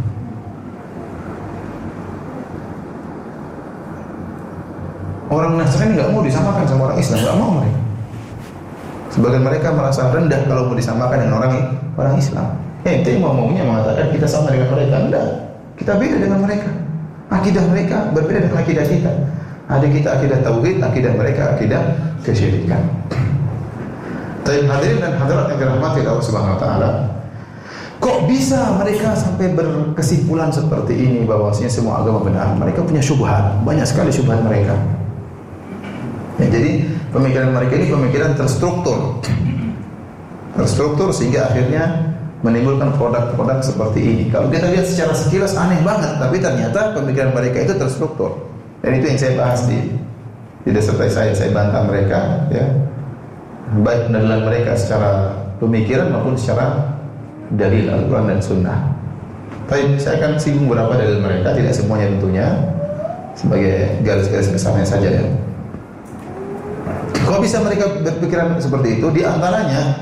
Orang Nasrani enggak mau disamakan sama orang Islam, enggak mau mereka. Sebagian mereka merasa rendah kalau mau disamakan dengan orang orang Islam. Ente mau maunya mengatakan kita sama dengan mereka, enggak. Kita beda dengan mereka. Akidah mereka berbeda dengan akidah kita. Ada kita akidah tauhid, akidah mereka akidah kesyirikan. Tapi hadirin dan hadirat yang dirahmati Allah Subhanahu wa taala, kok bisa mereka sampai berkesimpulan seperti ini bahwasanya semua agama benar? Mereka punya syubhat, banyak sekali syubhat mereka. Ya, jadi pemikiran mereka ini pemikiran terstruktur. Terstruktur sehingga akhirnya menimbulkan produk-produk seperti ini. Kalau kita lihat secara sekilas aneh banget, tapi ternyata pemikiran mereka itu terstruktur. Dan itu yang saya bahas di di disertasi saya, saya bantah mereka, ya. Baik pendalilan mereka secara pemikiran maupun secara dalil Al-Quran dan Sunnah. Tapi saya akan singgung beberapa dalil mereka, tidak semuanya tentunya, sebagai garis-garis besarnya saja, ya. Kok bisa mereka berpikiran seperti itu? Di antaranya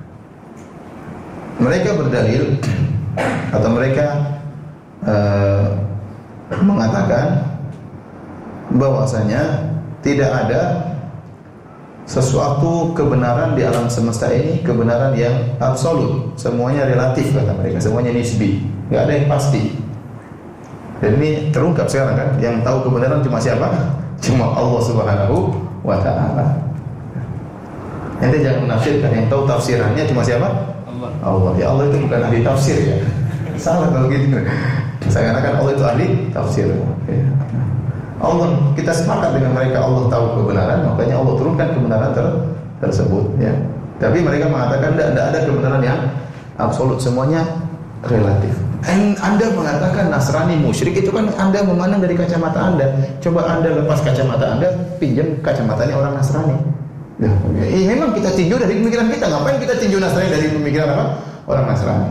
mereka berdalil atau mereka uh, mengatakan bahwasanya tidak ada sesuatu kebenaran di alam semesta ini kebenaran yang absolut, semuanya relatif kata mereka, semuanya nisbi, nggak ada yang pasti. Dan ini terungkap sekarang kan, yang tahu kebenaran cuma siapa? Cuma Allah Subhanahu wa taala. Ente jangan menafsirkan, yang tahu tafsirannya cuma siapa? Allah. Ya Allah itu bukan ahli tafsir, ya. Salah kalau gitu. Saya katakan Allah itu ahli tafsir. Ya. Allah, kita sepakat dengan mereka Allah tahu kebenaran, makanya Allah turunkan kebenaran ter tersebut, ya. Tapi mereka mengatakan tidak ada kebenaran yang absolut, semuanya relatif. Anda mengatakan Nasrani musyrik, itu kan Anda memandang dari kacamata Anda. Coba Anda lepas kacamata Anda, pinjam kacamatanya orang Nasrani. Ya, eh, memang kita tinjau dari pemikiran kita. Ngapain kita tinjau Nasrani dari pemikiran apa? Orang Nasrani.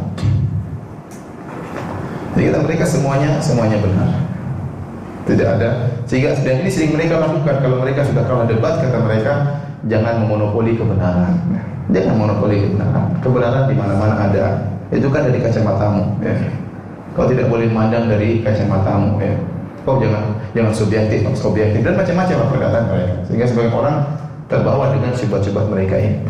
Jadi kata mereka semuanya semuanya benar. Tidak ada. Sehingga dan ini sering mereka lakukan kalau mereka sudah kalah debat, kata mereka jangan memonopoli kebenaran. Jangan monopoli kebenaran. Kebenaran di mana-mana ada. Itu kan dari kacamatamu, ya. Kau tidak boleh memandang dari kacamatamu, ya. Oh jangan jangan subjektif, objektif dan macam-macam perkataan mereka. Sehingga sebagian orang terbawa dengan syubhat-syubhat mereka ini.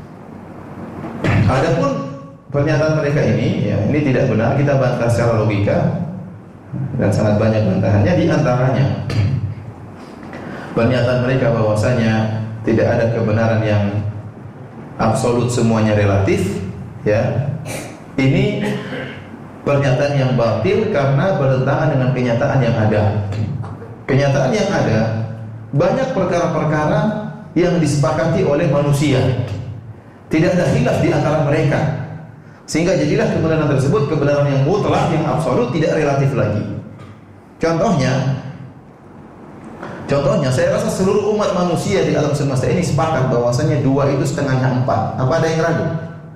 Adapun pernyataan mereka ini, ya ini tidak benar, kita bantah secara logika dan sangat banyak bantahannya. Di antaranya pernyataan mereka bahwasanya tidak ada kebenaran yang absolut, semuanya relatif, ya. Ini pernyataan yang batil karena bertentangan dengan kenyataan yang ada. Kenyataan yang ada, banyak perkara-perkara yang disepakati oleh manusia. Tidak ada khilaf di antara mereka. Sehingga jadilah kebenaran tersebut kebenaran yang mutlak, yang absolut, tidak relatif lagi. Contohnya, contohnya saya rasa seluruh umat manusia di alam semesta ini sepakat bahwasanya dua itu setengahnya empat. Apa ada yang ragu?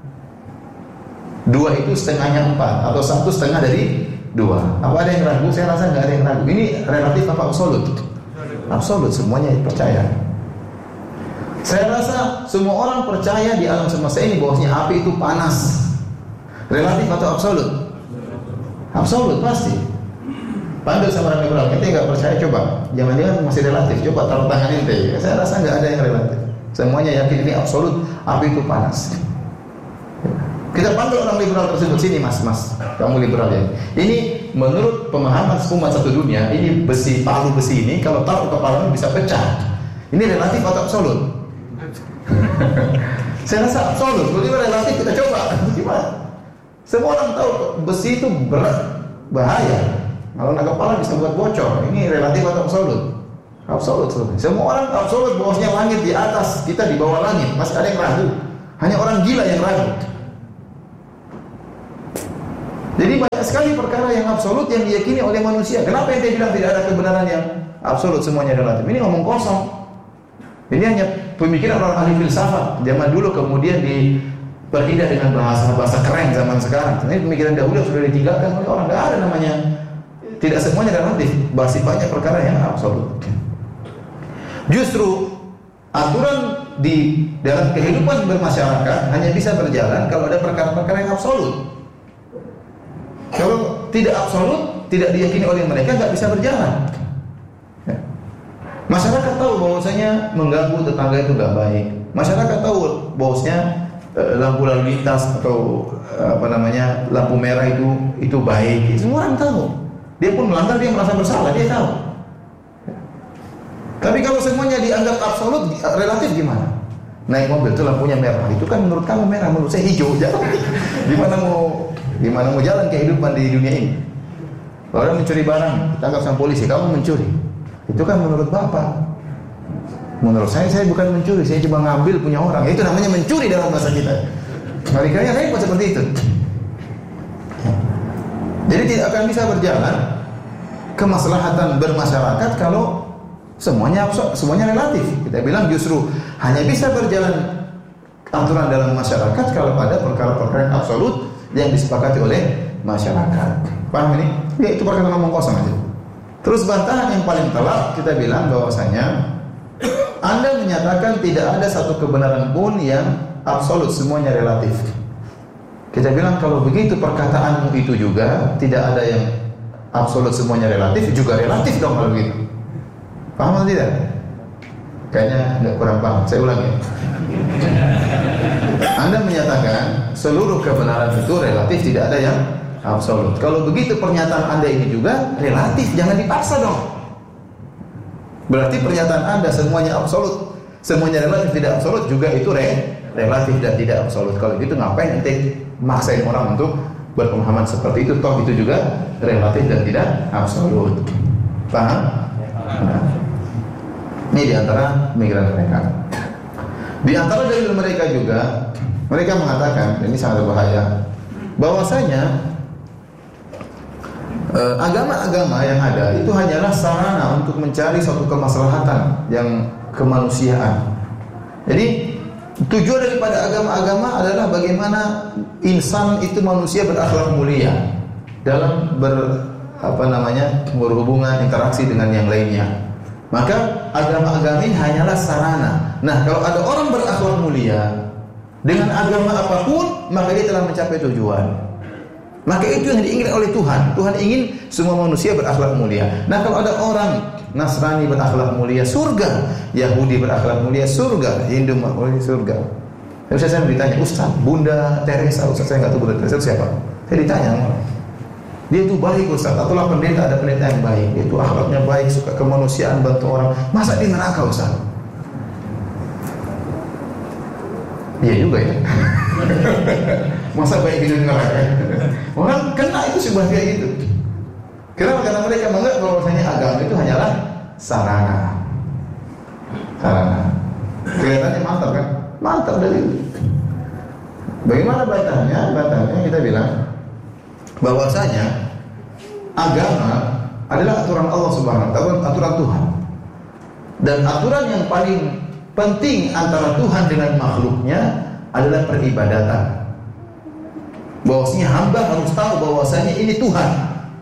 Dua itu setengahnya empat atau satu setengah dari dua. Apa ada yang ragu? Saya rasa nggak ada yang ragu. Ini relatif apa absolut? Absolut, semuanya percaya. Saya rasa semua orang percaya di alam semesta ini bahwasanya api itu panas. Relatif atau absolut? Absolut pasti. Panggil sama orang liberal, ente nggak percaya, coba. Jangan-jangan masih relatif. Coba taruh tangan ente. Saya rasa nggak ada yang relatif. Semuanya yakin ini absolut, api itu panas. Kita panggil orang liberal tersebut, sini mas, mas, kamu liberal ya. Ini menurut pemahaman umat satu dunia, ini besi, palu besi ini kalau taruh ke kepalanya bisa pecah. Ini relatif atau absolut? Saya rasa absolut. Kalau relatif kita coba, gimana? Semua orang tahu besi itu berat, bahaya. Kalau nak kepala bisa buat bocor. Ini relatif atau absolut? Absolut. Semua orang absolut bahwasanya langit di atas, kita di bawah langit. Masih ada yang ragu. Hanya orang gila yang ragu. Jadi banyak sekali perkara yang absolut yang diyakini oleh manusia. Kenapa ente bilang tidak ada kebenaran yang absolut, semuanya relatif? Ini ngomong kosong. Ini hanya pemikiran orang ahli filsafat zaman dulu, kemudian diperindah dengan bahasa-bahasa keren zaman sekarang. Ini pemikiran dahulu sudah ditinggalkan oleh orang. Tidak ada namanya, tidak semuanya relatif. Masih banyak perkara yang absolut. Justru aturan di dalam kehidupan bermasyarakat hanya bisa berjalan kalau ada perkara-perkara yang absolut. Kalau tidak absolut, tidak diyakini oleh mereka, nggak bisa berjalan. Ya. Masyarakat tahu bahwasanya mengganggu tetangga itu nggak baik. Masyarakat tahu bahwasanya eh, lampu lalu lintas atau eh, apa namanya lampu merah itu itu baik. Semua orang tahu. Dia pun melanggar, dia merasa bersalah, dia tahu. Ya. Tapi kalau semuanya dianggap absolut, relatif gimana? Naik mobil itu lampunya merah, itu kan menurut kamu merah, menurut saya hijau. Gimana mau Gimana mau jalan kehidupan di dunia ini? Orang mencuri barang, ditangkap sama polisi, kamu mencuri. Itu kan menurut Bapak. Menurut saya, saya bukan mencuri, saya cuma ngambil punya orang. Itu namanya mencuri dalam bahasa kita. Kali-kali repot seperti itu. Jadi tidak akan bisa berjalan kemaslahatan bermasyarakat kalau semuanya semuanya relatif. Kita bilang justru hanya bisa berjalan aturan dalam masyarakat kalau ada perkara-perkara yang absolut yang disepakati oleh masyarakat. Paham ini? Ya itu perkataan ngomong kosong aja. Terus bantahan yang paling telak kita bilang bahwasanya Anda menyatakan tidak ada satu kebenaran pun yang absolut, semuanya relatif. Kita bilang kalau begitu perkataanmu itu juga tidak ada yang absolut, semuanya relatif, juga relatif dong kalau begitu. Paham atau tidak? Kayaknya nggak kurang paham. Saya ulangi. Anda menyatakan seluruh kebenaran itu relatif, tidak ada yang absolut. Kalau begitu pernyataan Anda ini juga relatif, jangan dipaksa dong. Berarti pernyataan Anda semuanya absolut, semuanya relatif, tidak absolut, juga itu re, relatif dan tidak absolut. Kalau gitu ngapain ente maksain orang untuk berpemahaman seperti itu? Toh itu juga relatif dan tidak absolut. Paham? Nah, ini diantara pemikiran mereka. Di antara dalil mereka juga, mereka mengatakan, ini sangat berbahaya, bahwasanya eh, agama-agama yang ada itu hanyalah sarana untuk mencari suatu kemaslahatan yang kemanusiaan. Jadi tujuan daripada agama-agama adalah bagaimana insan itu, manusia berakhlak mulia dalam ber apa namanya berhubungan, interaksi dengan yang lainnya. Maka agama-agama ini hanyalah sarana. Nah, kalau ada orang berakhlak mulia dengan agama apapun, maka dia telah mencapai tujuan. Maka itu yang diinginkan oleh Tuhan. Tuhan ingin semua manusia berakhlak mulia. Nah, kalau ada orang Nasrani berakhlak mulia, surga. Yahudi berakhlak mulia, surga. Hindu berakhlak mulia, surga. Lalu saya ditanya, Ustaz, Bunda Teresa, Ustaz, saya nggak tahu Bunda Teresa siapa. Saya ditanya, dia itu baik Ustaz, atulah pendeta, ada pendeta yang baik. Dia itu akhlaknya baik, suka kemanusiaan, bantu orang. Masa di neraka Ustaz? Iya juga ya. Masa baik di neraka? Orang kena itu sebab kayak gitu. Kenapa? Karena mereka menganggap bahwasanya agama itu hanyalah sarana. Sarana. Kelihatannya mantap kan? Mantap dari itu. Bagaimana bantahnya? Bantahnya kita bilang bahwasanya agama adalah aturan Allah Subhanahu wa taala, aturan Tuhan. Dan aturan yang paling penting antara Tuhan dengan makhluknya adalah peribadatan. Bahwasanya hamba harus tahu bahwasanya ini Tuhan.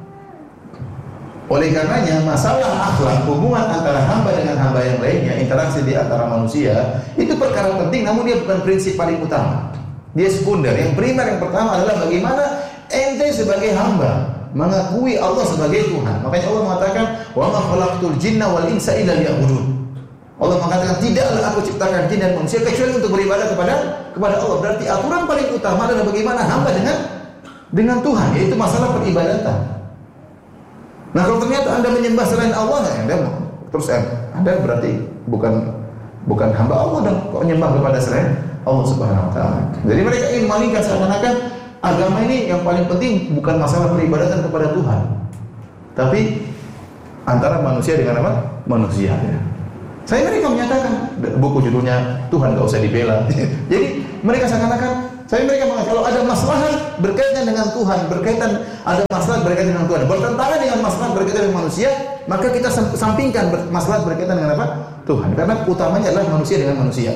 Oleh karenanya masalah akhlak, hubungan antara hamba dengan hamba yang lainnya, interaksi di antara manusia, itu perkara penting, namun dia bukan prinsip paling utama. Dia sekunder. Yang primer, yang pertama adalah bagaimana ente sebagai hamba mengakui Allah sebagai Tuhan. Makanya Allah mengatakan, "Wa ma khalaqtul jinna wal insa illa liya'budun." Allah mengatakan, tidaklah aku ciptakan jin dan manusia kecuali untuk beribadah kepada kepada Allah. Berarti aturan paling utama adalah bagaimana hamba dengan dengan Tuhan, yaitu masalah peribadatan. Nah, kalau ternyata Anda menyembah selain Allah, nah, Anda terus Anda berarti bukan bukan hamba Allah dan kok menyembah kepada selain Allah Subhanahu wa taala. Jadi mereka ingin memalingkan seakan-akan agama ini yang paling penting bukan masalah peribadatan kepada Tuhan, tapi antara manusia dengan apa? Manusia. Ya. Saya mereka menyatakan buku judulnya Tuhan gak usah dibela. Jadi mereka seakan-akan saya mereka mengatakan kalau ada masalah berkaitan dengan Tuhan, berkaitan ada masalah berkaitan dengan Tuhan, bertentangan dengan masalah berkaitan dengan manusia, maka kita sampingkan masalah berkaitan dengan apa? Tuhan. Karena utamanya adalah manusia dengan manusia.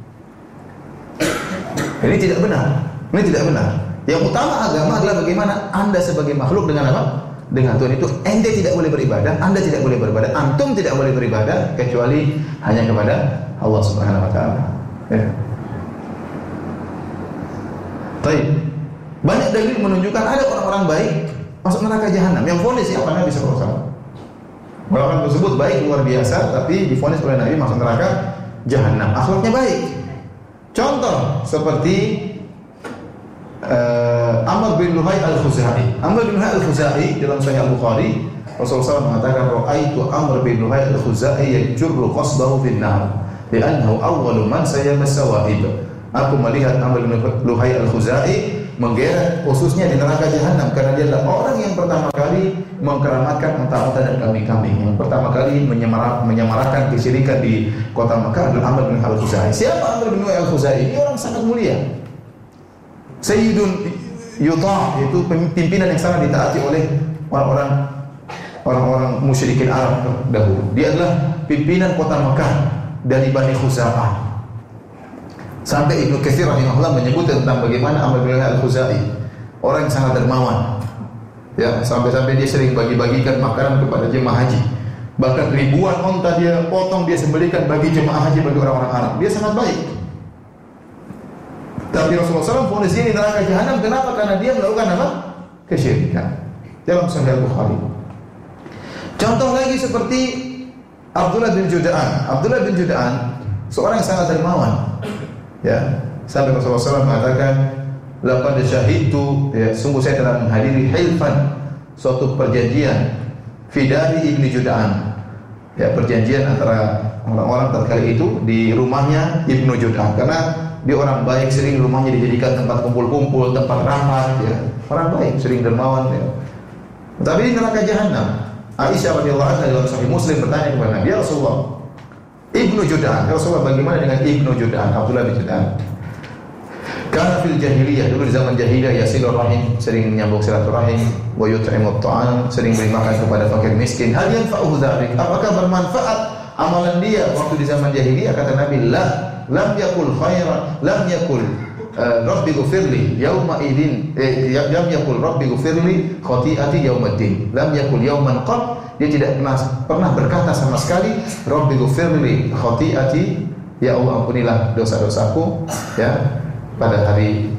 Ini tidak benar. Ini tidak benar. Yang utama agama adalah bagaimana Anda sebagai makhluk dengan apa? Dengan Tuhan itu. Ente tidak boleh beribadah, Anda tidak boleh beribadah, antum tidak boleh beribadah kecuali hanya kepada Allah Subhanahu wa taala. Ya. Baik. Banyak dalil menunjukkan ada orang-orang baik masuk neraka jahanam. Yang vonis siapa? Nabi sallallahu alaihi wasallam. Orang tersebut baik luar biasa, tapi divonis oleh Nabi masuk neraka jahanam. Akhlaknya baik. Contoh seperti uh, Amr bin Luhai al-Khuzai. Amr bin Luhai al-Khuzai dalam Sahih Al-Bukhari, Rasulullah shallallahu alaihi wasallam mengatakan, "Ra'aitu Amr bin Luhai al-Khuzai yajurru qasbahu fin nar, li'annahu awwalu man sayyaba sawaib." Aku melihat Amr bin Luhai al-Khuzai menggeret khususnya di neraka jahanam karena dia adalah orang yang pertama kali mengkeramatkan unta-unta dan kambing-kambing. Yang pertama kali menyemarak, menyemarakan kesyirikan di kota Mekah adalah Amr bin al-Khuzai. Siapa Amr bin al-Khuzai? Ini orang sangat mulia. Sayyidun yuta', yaitu pimpinan yang sangat ditaati oleh orang-orang orang-orang musyrikin Arab dahulu. Dia adalah pimpinan kota Mekah dari Bani Khuza'ah. Sampai Ibnu Katsir rahimahullah menyebut tentang bagaimana Amr bin al-Khuzai, orang yang sangat dermawan. Ya, sampai-sampai dia sering bagi-bagikan makanan kepada jemaah haji. Bahkan ribuan unta dia potong, dia sembelihkan bagi jemaah haji, bagi orang-orang Arab. Dia sangat baik. Tapi Rasulullah shallallahu alaihi wasallam vonis dia di neraka jahanam. Kenapa? Karena dia melakukan apa? Kesyirikan. Dalam Sahih Al-Bukhari. Contoh lagi seperti Abdullah bin Juda'an. Abdullah bin Juda'an seorang yang sangat dermawan. Ya, sampai Rasulullah shallallahu alaihi wasallam mengatakan, "Laqad syahidtu," ya, sungguh saya telah menghadiri hilfan, suatu perjanjian Fidari Ibnu Juda'an. Ya, perjanjian antara orang-orang tatkala itu di rumahnya Ibnu Juda'an, karena dia orang baik, sering rumahnya dijadikan tempat kumpul-kumpul, tempat rapat, ya. Orang baik, sering dermawan, ya. Tapi di neraka jahanam, Aisyah radhiyallahu anha dalam Sahih Muslim bertanya kepada Nabi, "Ya Rasulullah, Ibnu Juda'an, ya Rasulullah, bagaimana dengan Ibnu Juda'an, Abdullah bin Juda'an? Karena fil jahiliyah, dulu di zaman jahiliyah, yasilur rahim, sering menyambung silaturahim, wa yut'imut ta'am, sering beri makan kepada fakir miskin. Hal yanfa'uhu dzalik? Apakah bermanfaat amalan dia waktu di zaman jahiliyah?" Kata Nabi, "La, lam yakul khairan, lam yakul uh, rabbi ghfirli yauma idin, eh, lam yakul rabbi ghfirli khati'ati yaumaddin." Lam yakul yauman qad, dia tidak pernah pernah berkata sama sekali, "Rabbi ghfirli khati'ati," ya Allah ampunilah dosa-dosaku, ya, pada hari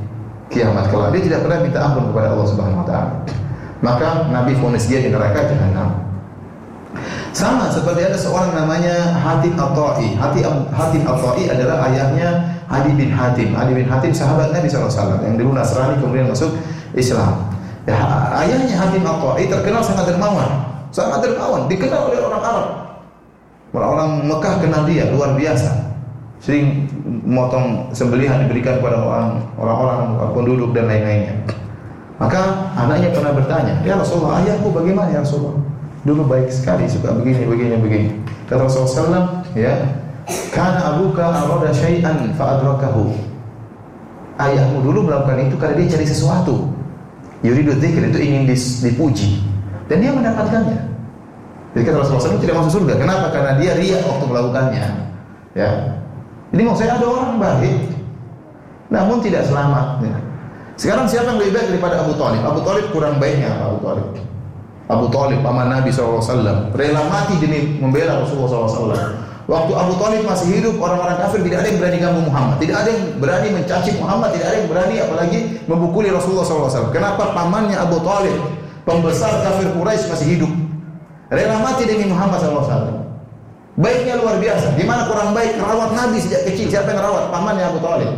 kiamat kelak. Dia tidak pernah minta ampun kepada Allah Subhanahu wa taala. Maka Nabi vonis dia di neraka jahanam. Sama seperti ada seorang namanya Hatim At-Ta'i. Hatim Hatim At-Ta'i adalah ayahnya Adi bin Hatim. Adi bin Hatim sahabat Nabi sallallahu alaihi wasallam yang dulu Nasrani kemudian masuk Islam. Ya, ayahnya Hatim At-Ta'i terkenal sangat dermawan. Sangat dermawan, dikenal oleh orang Arab. Orang-orang Mekah kenal dia luar biasa. Sering memotong sembelihan diberikan kepada orang orang-orang penduduk dan lain-lainnya. Maka anaknya pernah bertanya, "Ya Rasulullah, ayahku bagaimana ya Rasulullah? Dulu baik sekali, suka begini, begini, begini." Kata Rasulullah sallallahu alaihi wasallam, ya, "Kana abuka arada syai'an fa'adrakahu." Ayahmu dulu melakukan itu karena dia cari sesuatu. Yuridu dzikr, itu ingin dipuji, dan dia mendapatkannya. Jadi kata Rasulullah sallallahu alaihi wasallam tidak masuk surga. Kenapa? Karena dia riya waktu melakukannya. Ya. Jadi maksud saya ada orang baik, namun tidak selamat. Ya. Sekarang siapa yang lebih baik daripada Abu Thalib? Abu Thalib kurang baiknya Abu Thalib. Abu Thalib paman Nabi sallallahu alaihi wasallam rela mati demi membela Rasulullah sallallahu alaihi wasallam. Waktu Abu Thalib masih hidup, orang-orang kafir tidak ada yang berani ganggu Muhammad, tidak ada yang berani mencaci Muhammad, tidak ada yang berani apalagi memukuli Rasulullah sallallahu alaihi wasallam. Kenapa? Pamannya Abu Thalib, pembesar kafir Quraisy, masih hidup, rela mati demi Muhammad sallallahu alaihi wasallam. Baiknya luar biasa. Di mana kurang baik? Rawat Nabi sejak kecil. Siapa yang rawat? Pamannya Abu Thalib.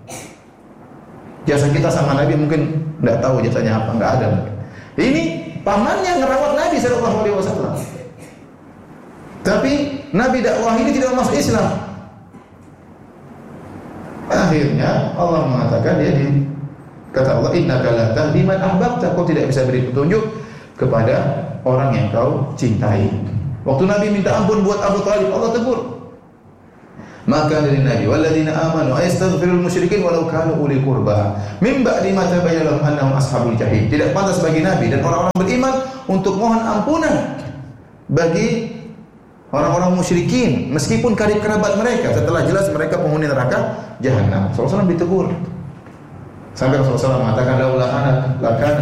Jasa kita sama Nabi mungkin tidak tahu jasanya apa, enggak ada. Ini pamannya ngerawat Nabi sallallahu alaihi wasallam. Tapi Nabi dakwah ini tidak masuk Islam. Akhirnya Allah mengatakan dia di kata Allah, "Innaka la tahdi man ahbabta." Kau tidak bisa beri petunjuk kepada orang yang kau cintai. Waktu Nabi minta ampun buat Abu Thalib, Allah tegur. Maka dari Nabi, "Walladzina amanu ayastaghfirul musyrikin walau kanu uli qurba min ba'di ma tabayyana lahum annahum ashabul jahim." Tidak pantas bagi Nabi dan orang-orang beriman untuk mohon ampunan bagi orang-orang musyrikin meskipun karib kerabat mereka setelah jelas mereka penghuni neraka jahanam. Rasulullah sallallahu alaihi wasallam ditegur. Sampai Rasulullah sallallahu alaihi wasallam mengatakan, "Laula ana lakana